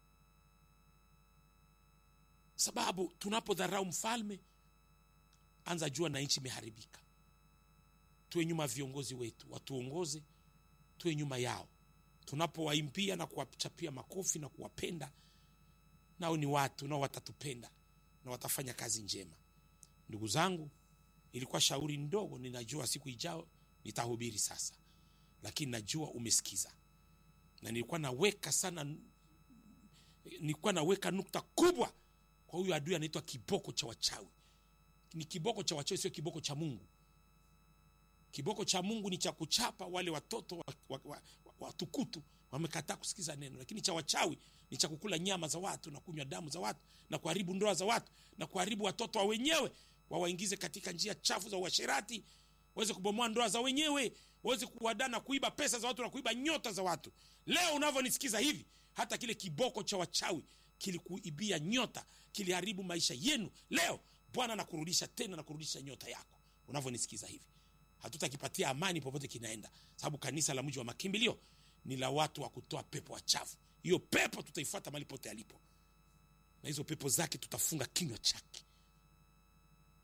Sababu tunapodharau mfalme, anza jua na nchi imeharibika. Tuwe nyuma viongozi wetu, watuongoze, tuwe nyuma yao. Tunapowaimbia na kuwachapia makofi na kuwapenda, nao ni watu, nao watatupenda na watafanya kazi njema. Ndugu zangu, ilikuwa shauri ndogo, ninajua siku ijao nitahubiri sasa, lakini najua umesikiza. Na nilikuwa naweka sana, nilikuwa naweka nukta kubwa kwa huyu adui anaitwa kiboko cha wachawi. Ni kiboko cha wachawi, sio kiboko cha Mungu. Kiboko cha Mungu ni cha kuchapa wale watoto watukutu wa, wa, wa wamekataa kusikiza neno. Lakini cha wachawi ni cha kukula nyama za watu na kunywa damu za watu na kuharibu ndoa za watu na kuharibu watoto wa wenyewe, wawaingize katika njia chafu za uasherati, waweze kubomoa ndoa za wenyewe, waweze kuwadana, kuiba pesa za watu na kuiba nyota za watu. Leo unavyonisikiza hivi, hata kile kiboko cha wachawi kilikuibia nyota, kiliharibu maisha yenu. Leo Bwana anakurudisha tena na kurudisha nyota yako. Unavyonisikiza hivi, hatutakipatia amani popote kinaenda, sababu kanisa la mji wa makimbilio ni la watu wa kutoa pepo wachafu. Hiyo pepo tutaifuata mahali pote alipo, na hizo pepo zake tutafunga kinywa chake.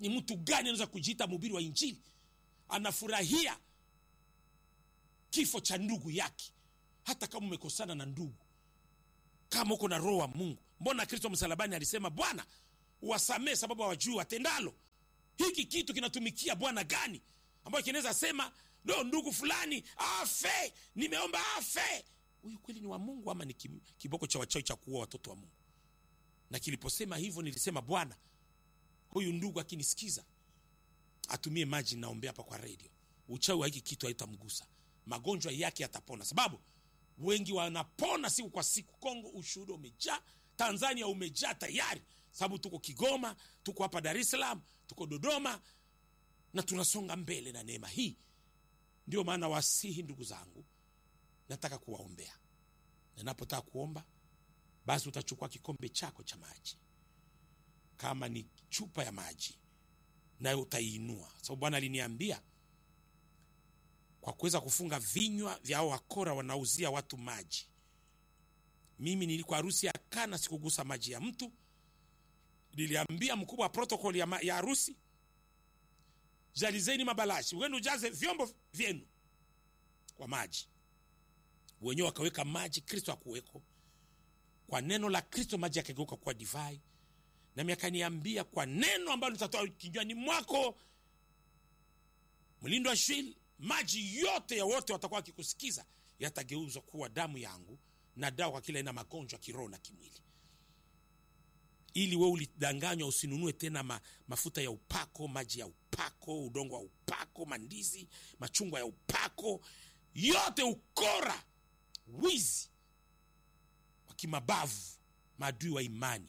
Ni mtu gani anaweza kujiita mhubiri wa injili anafurahia kifo cha ndugu yake? Hata kama umekosana na ndugu, kama uko na roho wa Mungu, mbona Kristo msalabani alisema Bwana uwasamee sababu hawajui watendalo? Hiki kitu kinatumikia Bwana gani ambayo kinaweza sema no, ndugu fulani afe, nimeomba afe? Huyu kweli ni wa Mungu ama ni kiboko cha wachawi cha kuua watoto wa Mungu? Na kiliposema hivyo nilisema Bwana, huyu ndugu akinisikiza atumie maji naombea hapa kwa radio, uchawi wa hiki kitu haitamgusa, magonjwa yake yatapona. Sababu wengi wanapona siku kwa siku. Kongo ushuhuda umejaa, Tanzania umejaa tayari, sababu tuko Kigoma, tuko hapa Dar es Salaam, tuko Dodoma, na tunasonga mbele na neema hii. Ndio maana wasihi ndugu zangu, nataka kuwaombea. Ninapotaka kuomba, basi utachukua kikombe chako cha maji, kama ni chupa ya maji, nayo utaiinua. Sababu Bwana aliniambia kwa kuweza kufunga vinywa vya hao wakora wanauzia watu maji. Mimi nilikuwa harusi ya Kana, sikugusa maji ya mtu. Niliambia mkubwa wa protocol ya, ya harusi, jalizeni mabalashi, wenu ujaze vyombo vyenu kwa maji. Wenyewe wakaweka maji, Kristo hakuweko. Kwa neno la Kristo maji yakageuka kuwa divai. Na mimi akaniambia kwa neno ambalo nitatoa kinywani mwako, Mlindo wa Shwili, maji yote ya wote watakuwa wakikusikiza yatageuzwa kuwa damu yangu na dawa kwa kila aina magonjwa kiroho na kimwili. Ili wewe ulidanganywa usinunue tena ma, mafuta ya upako, maji ya upako, udongo wa upako, mandizi, machungwa ya upako, yote ukora, wizi wa kimabavu, maadui wa imani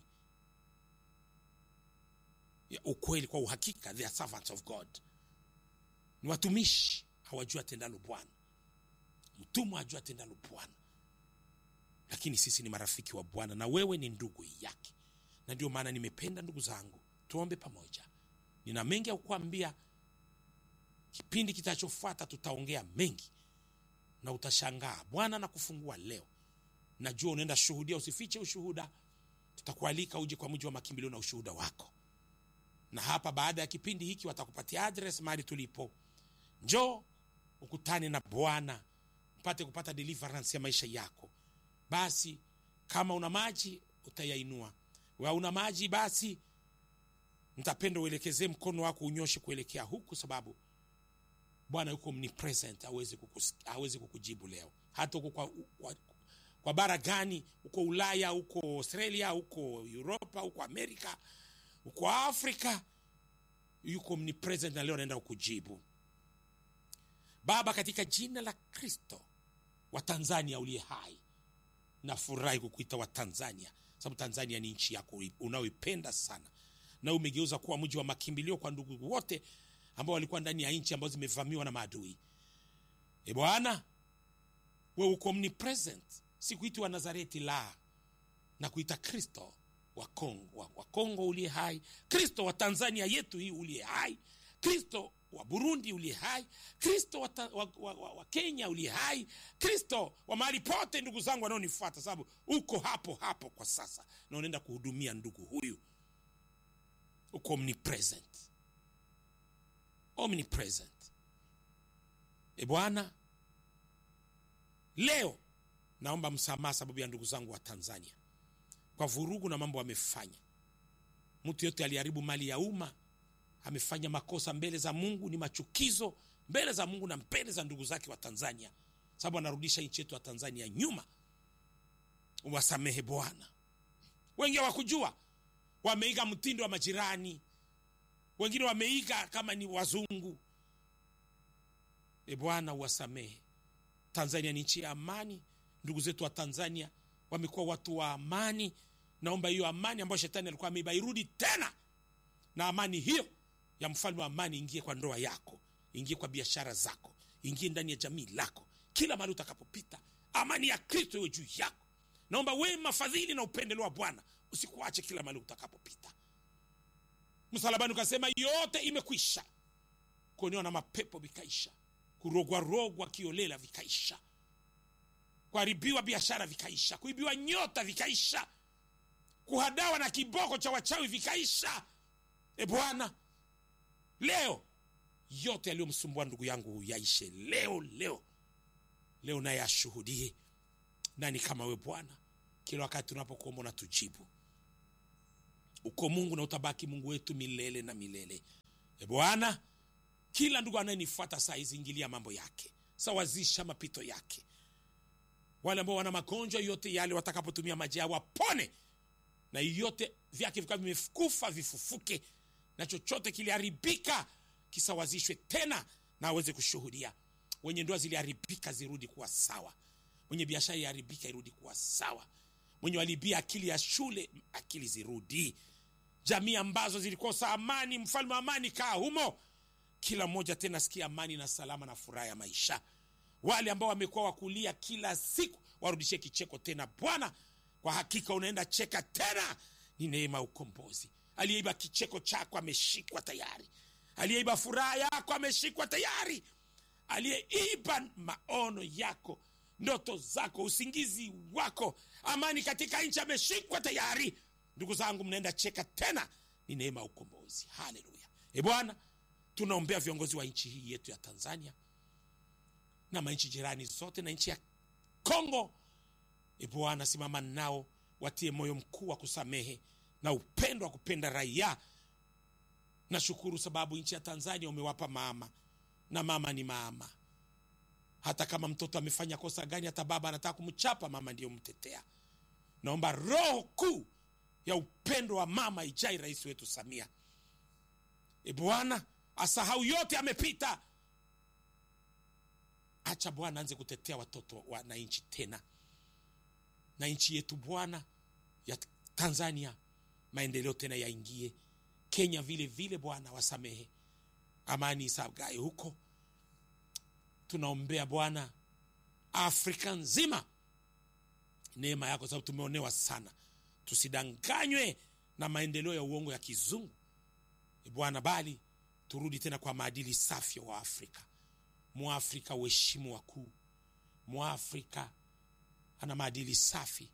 ya ukweli kwa uhakika. They are servants of God, ni watumishi, hawajua tendalo Bwana. Mtumwa hajua tendalo Bwana, lakini sisi ni marafiki wa Bwana na wewe ni ndugu yake. Na ndio maana nimependa ndugu zangu tuombe pamoja. Nina mengi ya kukuambia. Kipindi kitachofuata tutaongea mengi na utashangaa. Bwana anakufungua leo. Najua unaenda shuhudia, usifiche ushuhuda. Tutakualika uje kwa mji wa makimbilio na ushuhuda wako. Na hapa baada ya kipindi hiki watakupatia address mahali tulipo. Njoo ukutane na Bwana, upate kupata deliverance ya maisha yako. Basi kama una maji utayainua. Wewe una maji, basi nitapenda uelekeze mkono wako unyoshe kuelekea huku, sababu Bwana yuko omnipresent, hawezi kukusikia, hawezi kukujibu leo. Hata uko kwa, kwa, kwa bara gani, uko Ulaya, uko Australia, uko Europa, uko Amerika, uko Afrika, yuko omnipresent na leo anaenda kukujibu. Baba, katika jina la Kristo wa Tanzania uliye hai, nafurahi kukuita wa Tanzania, sababu Tanzania ni nchi yako unaoipenda sana, na umegeuza kuwa mji wa makimbilio kwa ndugu wote ambao walikuwa ndani ya nchi ambazo zimevamiwa na maadui. E Bwana, wewe uko omnipresent. Sikuiti wa Nazareti la, na kuita Kristo wa Kongo, wa, wa Kongo uliye hai, Kristo wa Tanzania yetu hii uliye hai, Kristo wa Burundi uliye hai, Kristo wa, wa, wa, wa, wa Kenya uliye hai, Kristo wa mahali pote ndugu zangu wanaonifuata, sababu uko hapo hapo kwa sasa na unaenda kuhudumia ndugu huyu. Uko omnipresent. Omnipresent. E Bwana, leo naomba msamaha sababu ya ndugu zangu wa Tanzania kwa vurugu na mambo wamefanya. Mtu yote aliharibu mali ya umma, amefanya makosa mbele za Mungu, ni machukizo mbele za Mungu na mbele za ndugu zake wa Tanzania, sababu anarudisha nchi yetu ya Tanzania nyuma. Uwasamehe Bwana. Wengi hawakujua, wameiga mtindo wa majirani, wengine wameiga kama ni wazungu. E Bwana, uwasamehe. Tanzania ni nchi ya amani. Ndugu zetu wa Tanzania wamekuwa watu wa amani. Naomba hiyo amani ambayo shetani alikuwa ameiba irudi tena, na amani hiyo ya mfalme wa amani ingie kwa ndoa yako, ingie kwa biashara zako, ingie ndani ya jamii lako, kila mahali utakapopita. Amani ya Kristo iwe juu yako. Naomba wema, fadhili na upendeleo wa Bwana usikuache kila mahali utakapopita. Msalabani ukasema yote imekwisha. Kuonewa na mapepo vikaisha, kurogwa rogwa kiolela vikaisha, kuharibiwa biashara vikaisha, kuibiwa nyota vikaisha, kuhadawa na kiboko cha wachawi vikaisha. E Bwana, leo yote yaliyomsumbua ndugu yangu yaishe leo leo leo, naye ashuhudie nani kama we Bwana. Kila wakati tunapokuomba unatujibu. Uko Mungu na utabaki Mungu wetu milele na milele. E Bwana, kila ndugu anayenifuata saa hizi, ingilia mambo yake, sawazisha mapito yake. Wale ambao wana magonjwa yote yale, watakapotumia maji yao wapone, na yote vyake vikawa vimekufa vifufuke, na chochote kiliharibika kisawazishwe tena na aweze kushuhudia. Wenye ndoa ziliharibika zirudi kuwa sawa, mwenye biashara iharibika irudi kuwa sawa, mwenye walibia akili ya shule akili zirudi, jamii ambazo zilikosa amani, mfalme wa amani kaa humo, kila mmoja tena sikia amani na salama na furaha ya maisha. Wale ambao wamekuwa wakulia kila siku warudishe kicheko tena Bwana, kwa hakika unaenda cheka tena, ni neema ukombozi. Aliyeiba kicheko chako ameshikwa tayari, aliyeiba furaha yako ameshikwa tayari, aliyeiba maono yako, ndoto zako, usingizi wako, amani katika nchi ameshikwa tayari. Ndugu zangu, mnaenda cheka tena, ni neema ukombozi. Haleluya. E Bwana, tunaombea viongozi wa nchi hii yetu ya Tanzania na manchi jirani zote na nchi ya Kongo. E Bwana, simama nao, watie moyo mkuu wa kusamehe na upendo wa kupenda raia. Nashukuru sababu nchi ya Tanzania umewapa mama, na mama ni mama. Hata kama mtoto amefanya kosa gani, hata baba anataka kumchapa, mama ndiyo mtetea. Naomba roho kuu ya upendo wa mama ijai rais wetu Samia. E Bwana, asahau yote amepita. Acha Bwana anze kutetea watoto wa na nchi tena, na nchi yetu Bwana ya Tanzania maendeleo tena yaingie. Kenya vile vile Bwana, wasamehe, amani isagae huko. Tunaombea Bwana Afrika nzima, neema yako, sababu tumeonewa sana. Tusidanganywe na maendeleo ya uongo ya kizungu, e Bwana, bali turudi tena kwa maadili safi wa Afrika. Muafrika uheshimu wakuu, Muafrika ana maadili safi.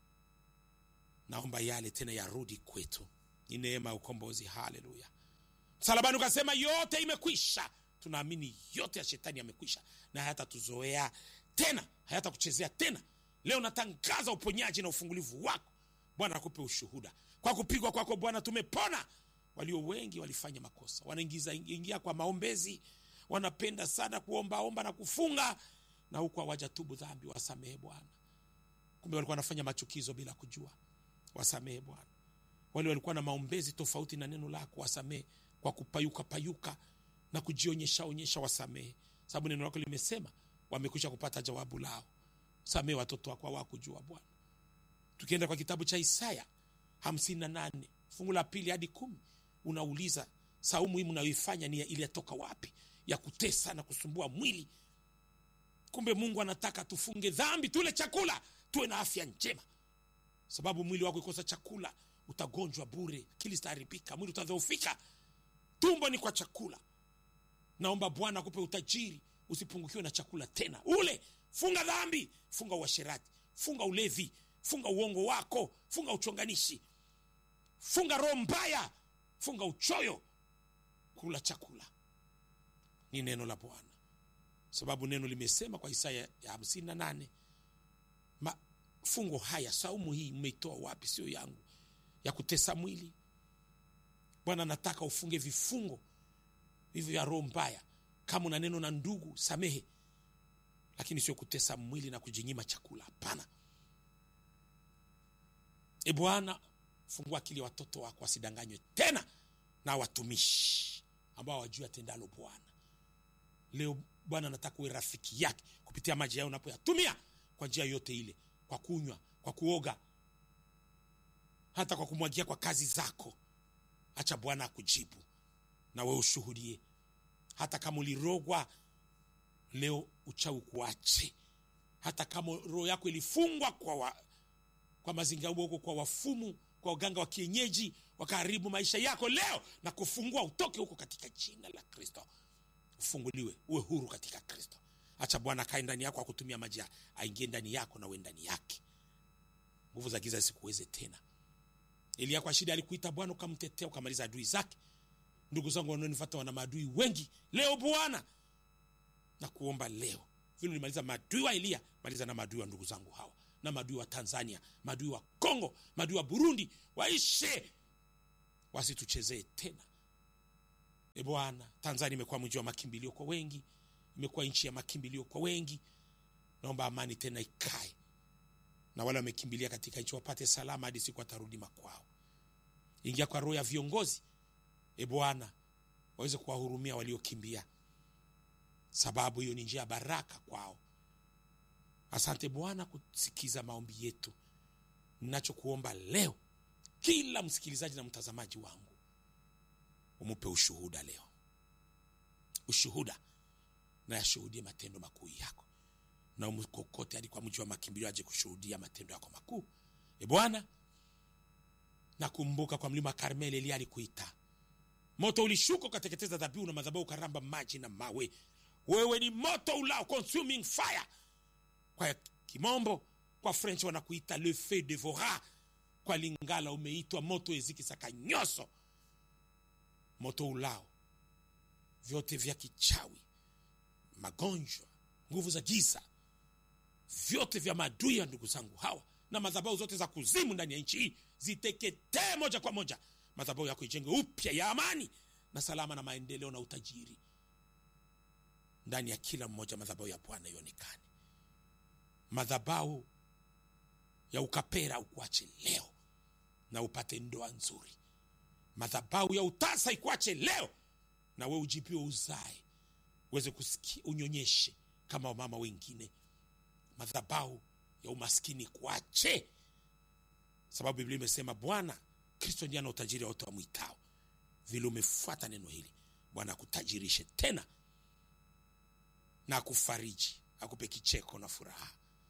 Naomba yale tena yarudi kwetu, ni neema ya ukombozi. Haleluya. Msalabani ukasema yote imekwisha. Tunaamini yote ya shetani yamekwisha, na hayata tuzoea tena, hayata kuchezea tena. Leo natangaza uponyaji na ufungulivu wako Bwana. Akupe ushuhuda, kwa kupigwa kwako Bwana tumepona. Walio wengi walifanya makosa, wanaingiza ingia kwa maombezi, wanapenda sana kuomba omba na kufunga, na huko hawajatubu dhambi. Wasamehe Bwana. Kumbe walikuwa wanafanya machukizo bila kujua. Wasamehe Bwana. Wale walikuwa na maombezi tofauti na neno lako, wasamehe. Kwa kupayuka payuka na kujionyesha onyesha, wasamehe, sababu neno lako limesema wamekwisha kupata jawabu lao. Samehe watoto wako hawakujua Bwana. Tukienda kwa kitabu cha Isaya hamsini na nane fungu la pili hadi kumi, unauliza saumu hii mnayoifanya ni ile toka wapi, ya kutesa na kusumbua mwili? Kumbe Mungu anataka tufunge dhambi, tule chakula, tuwe na afya njema, sababu mwili wako ikosa chakula utagonjwa bure, akili zitaharibika, mwili utadhoofika. Tumbo ni kwa chakula. Naomba Bwana akupe utajiri, usipungukiwe na chakula tena. Ule, funga dhambi, funga uasherati, funga ulevi, funga uongo wako, funga uchonganishi, funga roho mbaya, funga uchoyo. Kula chakula. Ni neno la Bwana, sababu neno limesema kwa Isaya ya hamsini na nane, mafungo haya, saumu hii mmeitoa wapi? Sio yangu, ya kutesa mwili. Bwana nataka ufunge vifungo hivyo vya roho mbaya. Kama una neno na ndugu, samehe, lakini sio kutesa mwili na kujinyima chakula. Hapana. E Bwana, fungua akili ya watoto wako wasidanganywe tena na watumishi ambao wajua tendalo Bwana. Leo Bwana nataka uwe rafiki yake kupitia maji yao unapoyatumia kwa njia yote ile, kwa kunywa, kwa kuoga, hata kwa kumwagia kwa kazi zako. Acha Bwana akujibu na wewe ushuhudie. Hata kama ulirogwa leo, uchawi kuache. Hata kama roho yako ilifungwa kwa wa, kwa mazingira huko, kwa wafumu, kwa waganga wa kienyeji, wakaharibu maisha yako, leo na kufungua utoke huko katika jina la Kristo. Ufunguliwe, uwe huru katika Kristo. Acha Bwana kae ndani yako, akutumia maji aingie ndani yako na wewe ndani yake. Nguvu za giza zisikuweze tena. Elia kwa shida alikuita Bwana, ukamtetea, ukamaliza adui zake. Ndugu zangu wanaonifuata wana maadui wengi leo Bwana, na kuomba leo vile ulimaliza maadui wa Elia, maliza na maadui wa ndugu zangu hawa, na maadui wa Tanzania, maadui wa Kongo, maadui wa Burundi, waishe, wasituchezee tena. E Bwana, Tanzania imekuwa mji wa makimbilio kwa wengi, imekuwa nchi ya makimbilio kwa wengi. Naomba amani tena ikae, na wale wamekimbilia katika nchi wapate salama hadi siku atarudi makwao. Ingia kwa roho ya viongozi, e Bwana, waweze kuwahurumia waliokimbia, sababu hiyo ni njia ya baraka kwao. Asante Bwana kusikiza maombi yetu. Ninachokuomba leo, kila msikilizaji na mtazamaji wangu, umupe ushuhuda leo, ushuhuda, na yashuhudie matendo makuu yako, na umkokote hadi kwa mji wa makimbilio aje kushuhudia matendo yako makuu. E Bwana, nakumbuka kwa mlima Karmeli Elia alikuita, moto ulishuka ukateketeza dhabihu na madhabahu, karamba maji na mawe. Wewe ni moto ulao, consuming fire kwa kimombo, kwa French wanakuita le feu dévorant, kwa Lingala umeitwa moto ezikisaka nyoso. Moto ulao vyote vya kichawi, magonjwa, nguvu za giza, vyote vya maadui ya ndugu zangu hawa, na madhabahu zote za kuzimu ndani ya nchi hii ziteketee moja kwa moja. Madhabahu yako ijenge upya ya amani na salama na maendeleo na utajiri ndani ya kila mmoja. Madhabahu ya Bwana ionekane. Madhabahu ya ukapera ukuache leo na upate ndoa nzuri. Madhabahu ya utasa ikuache leo na wewe ujipiwe uzae, uweze kusikia, unyonyeshe kama wamama wengine. Madhabahu ya umaskini kuache, sababu Biblia imesema Bwana Kristo ndiye ana utajiri wote wamwitao. Vile umefuata neno hili, Bwana akutajirishe tena na akufariji, akupe kicheko na furaha.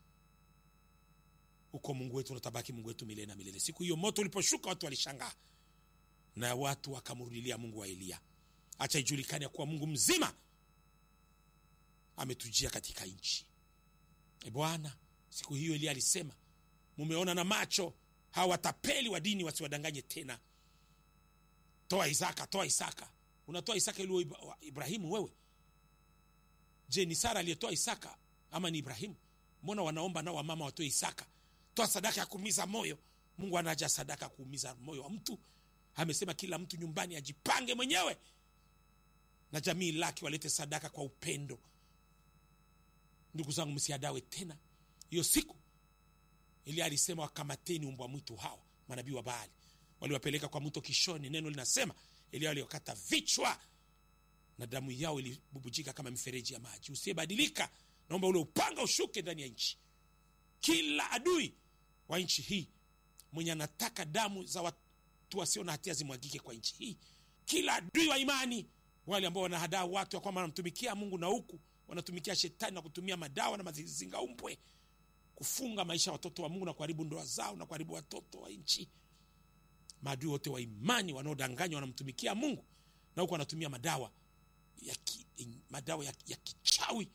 Uko Mungu wetu, unatabaki Mungu wetu milele na milele. Siku hiyo moto uliposhuka watu walishangaa, na watu wakamrudilia Mungu wa Elia. Acha ijulikane kuwa Mungu mzima ametujia katika nchi. E Bwana, siku hiyo Elia alisema, mumeona na macho hawa watapeli wa dini wasiwadanganye tena. Toa Isaka, toa Isaka. Unatoa Isaka ili Ibrahimu wewe? Je, ni Sara aliyetoa Isaka ama ni Ibrahimu? Mbona wanaomba nao wamama watoe Isaka? Toa sadaka ya kuumiza moyo. Mungu anaja sadaka kuumiza moyo wa mtu. Amesema kila mtu nyumbani ajipange mwenyewe, na jamii lake walete sadaka kwa upendo. Ndugu zangu, msiadawe tena. Hiyo siku Elia alisema, wakamateni umbwa mwitu hawa, manabii wa Baali. Waliwapeleka kwa mto Kishoni. Neno linasema Elia aliokata vichwa na damu yao ilibubujika kama mifereji ya maji. Usiyebadilika, naomba ule upanga ushuke ndani ya nchi. Kila adui wa nchi hii mwenye anataka damu za watu wasio na hatia zimwagike kwa nchi hii. Kila adui wa imani, wale ambao wanahadaa watu kwamba wanamtumikia Mungu na huku wanatumikia shetani na kutumia madawa na mazinga umpwe kufunga maisha ya watoto wa Mungu na kuharibu ndoa zao na kuharibu watoto wa nchi. Maadui wote wa imani wanaodanganya wanamtumikia Mungu na huku wanatumia madawa ya ki, madawa ya, ya kichawi.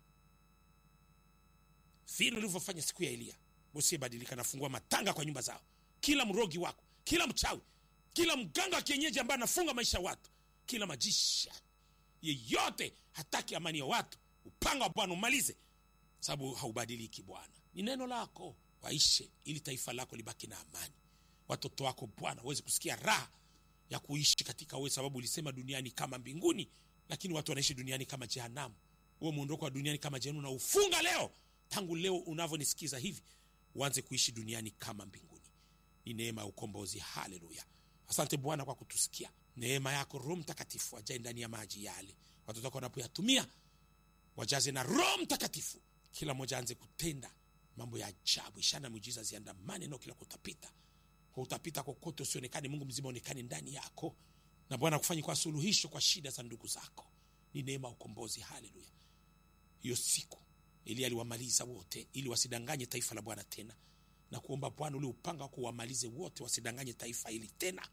Vile ulivyofanya siku ya Elia, usibadilika, nafungua matanga kwa nyumba zao. Kila mrogi wako, kila mchawi, kila mganga wa kienyeji ambaye anafunga maisha ya watu, kila majisha yeyote hataki amani ya watu, upanga wa Bwana umalize, sababu haubadiliki. Bwana, ni neno lako, waishe ili taifa lako libaki na amani. Watoto wako Bwana waweze kusikia raha ya kuishi katika wewe, sababu ulisema duniani kama mbinguni, lakini watu wanaishi duniani kama jehanamu. Wewe muondoko wa duniani kama jehanamu, na ufunga leo. Tangu leo unavyonisikiza hivi, uanze kuishi duniani kama mbinguni. Ni neema ya ukombozi. Haleluya. Asante Bwana kwa kutusikia. Neema yako Roho Mtakatifu ajae ndani ya maji yale. Watoto wako wanapoyatumia, wajaze na Roho Mtakatifu. Kila mmoja aanze kutenda mambo ya ajabu, ishara muujiza ziandamane na kila kutapita. Kwa utapita kokote usionekane, Mungu mzima onekane ndani yako. Na Bwana kufanye kwa suluhisho kwa shida za ndugu zako. Ni neema ukombozi. Haleluya. Hiyo siku Elia aliwamaliza wote ili wasidanganye taifa la Bwana tena. Na kuomba Bwana ule upanga wako uwamalize wote wasidanganye taifa hili tena.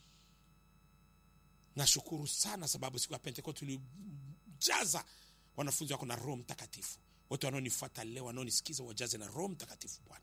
Nashukuru sana sababu siku ya Pentekoste tulijaza wanafunzi wako na Roho Mtakatifu. Wote wanaonifuata leo, wanaonisikiza, wajaze na Roho Mtakatifu Bwana.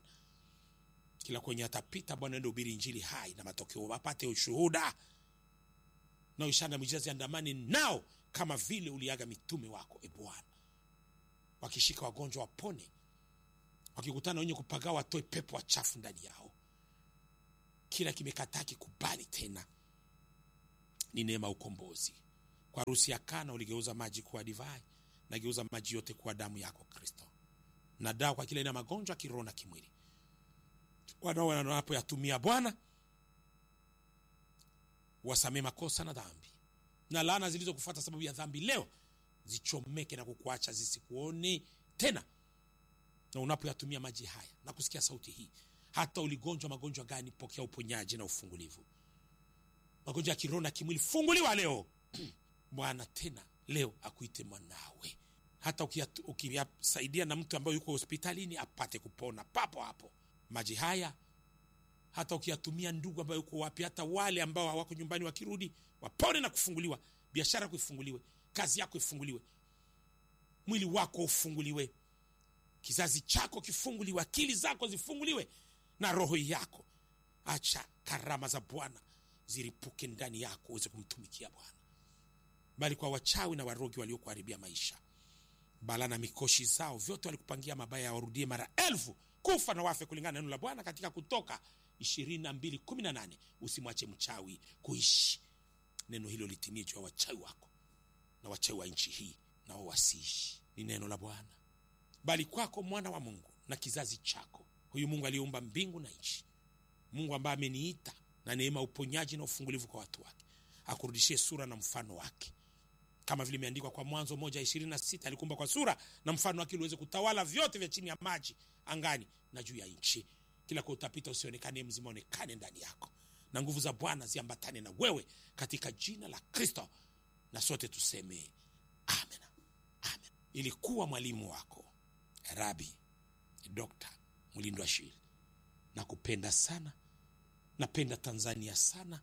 Kila kwenye atapita Bwana, ndio hubiri injili hai na matokeo wapate ushuhuda. na ishara miujiza ziandamane nao kama vile uliaga mitume wako, e Bwana. Wakishika wagonjwa wapone, wakikutana wenye kupagawa watoe pepo wachafu ndani yao. Kila kimekataa kikubali tena. Ni neema ukombozi. Kwa harusi ya Kana uligeuza maji kuwa divai, na geuza maji yote kuwa damu yako Kristo. Na dawa kwa kila ina magonjwa kiroho na kimwili. Wanao wanapoyatumia Bwana, wasamee makosa na dhambi. Na laana zilizokufuata sababu ya dhambi leo zichomeke na kukuacha zisikuone tena. Na unapoyatumia maji haya na kusikia sauti hii, hata uligonjwa magonjwa gani, pokea uponyaji na ufungulivu. Magonjwa ya kiroho na kimwili funguliwa leo. Bwana tena leo akuite mwanawe. Hata ukiyasaidia na mtu ambaye yuko hospitalini apate kupona papo hapo. Maji haya hata ukiyatumia ndugu ambaye yuko wapi, hata wale ambao hawako nyumbani wakirudi wapone na kufunguliwa. Biashara kufunguliwe, kazi yako ifunguliwe, mwili wako ufunguliwe, kizazi chako kifunguliwe, akili zako zifunguliwe, na roho yako. Acha karama za Bwana ziripuke ndani yako uweze kumtumikia Bwana. Bali kwa wachawi na warogi waliokuharibia maisha, bala na mikoshi zao, vyote walikupangia mabaya, warudie mara elfu, kufa na wafe kulingana na neno la Bwana katika Kutoka ishirini na mbili kumi na nane. Usimwache mchawi kuishi. Neno hilo litimie juu ya wachawi wako na wachawi wa nchi hii, na wao wasiishi. Ni neno la Bwana. Bali kwako mwana wa Mungu na kizazi chako, huyu Mungu aliumba mbingu na nchi, Mungu ambaye ameniita na neema, uponyaji na ufungulivu kwa watu wake, akurudishie sura na mfano wake. Kama vile imeandikwa kwa Mwanzo moja ishirini na sita, alikumba kwa sura na mfano wake uweze kutawala vyote vya chini ya maji, angani na juu ya nchi. Kila kwa utapita usionekane, mzima onekane ndani yako, na nguvu za Bwana ziambatane na wewe katika jina la Kristo. Na sote tuseme amen. Amen. Ilikuwa mwalimu wako Rabi Doctor Mulindwa Shil. Nakupenda sana. Napenda Tanzania sana.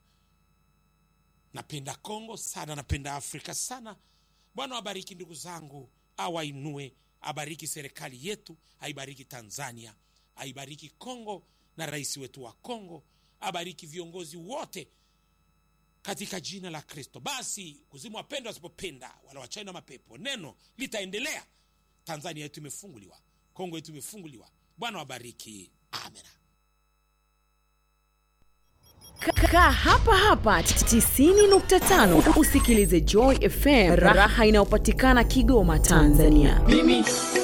Napenda Kongo sana, napenda Afrika sana. Bwana wabariki ndugu zangu, awainue, abariki serikali yetu, aibariki Tanzania, aibariki Kongo na rais wetu wa Kongo, abariki viongozi wote katika jina la Kristo. Basi kuzimu wapenda wasipopenda, wala wachai na mapepo, neno litaendelea. Tanzania yetu imefunguliwa, Kongo yetu imefunguliwa. Bwana wabariki. Amen. Kaa hapa hapa tisini nukta tano usikilize Joy F M, raha inayopatikana Kigoma, Tanzania. Mimi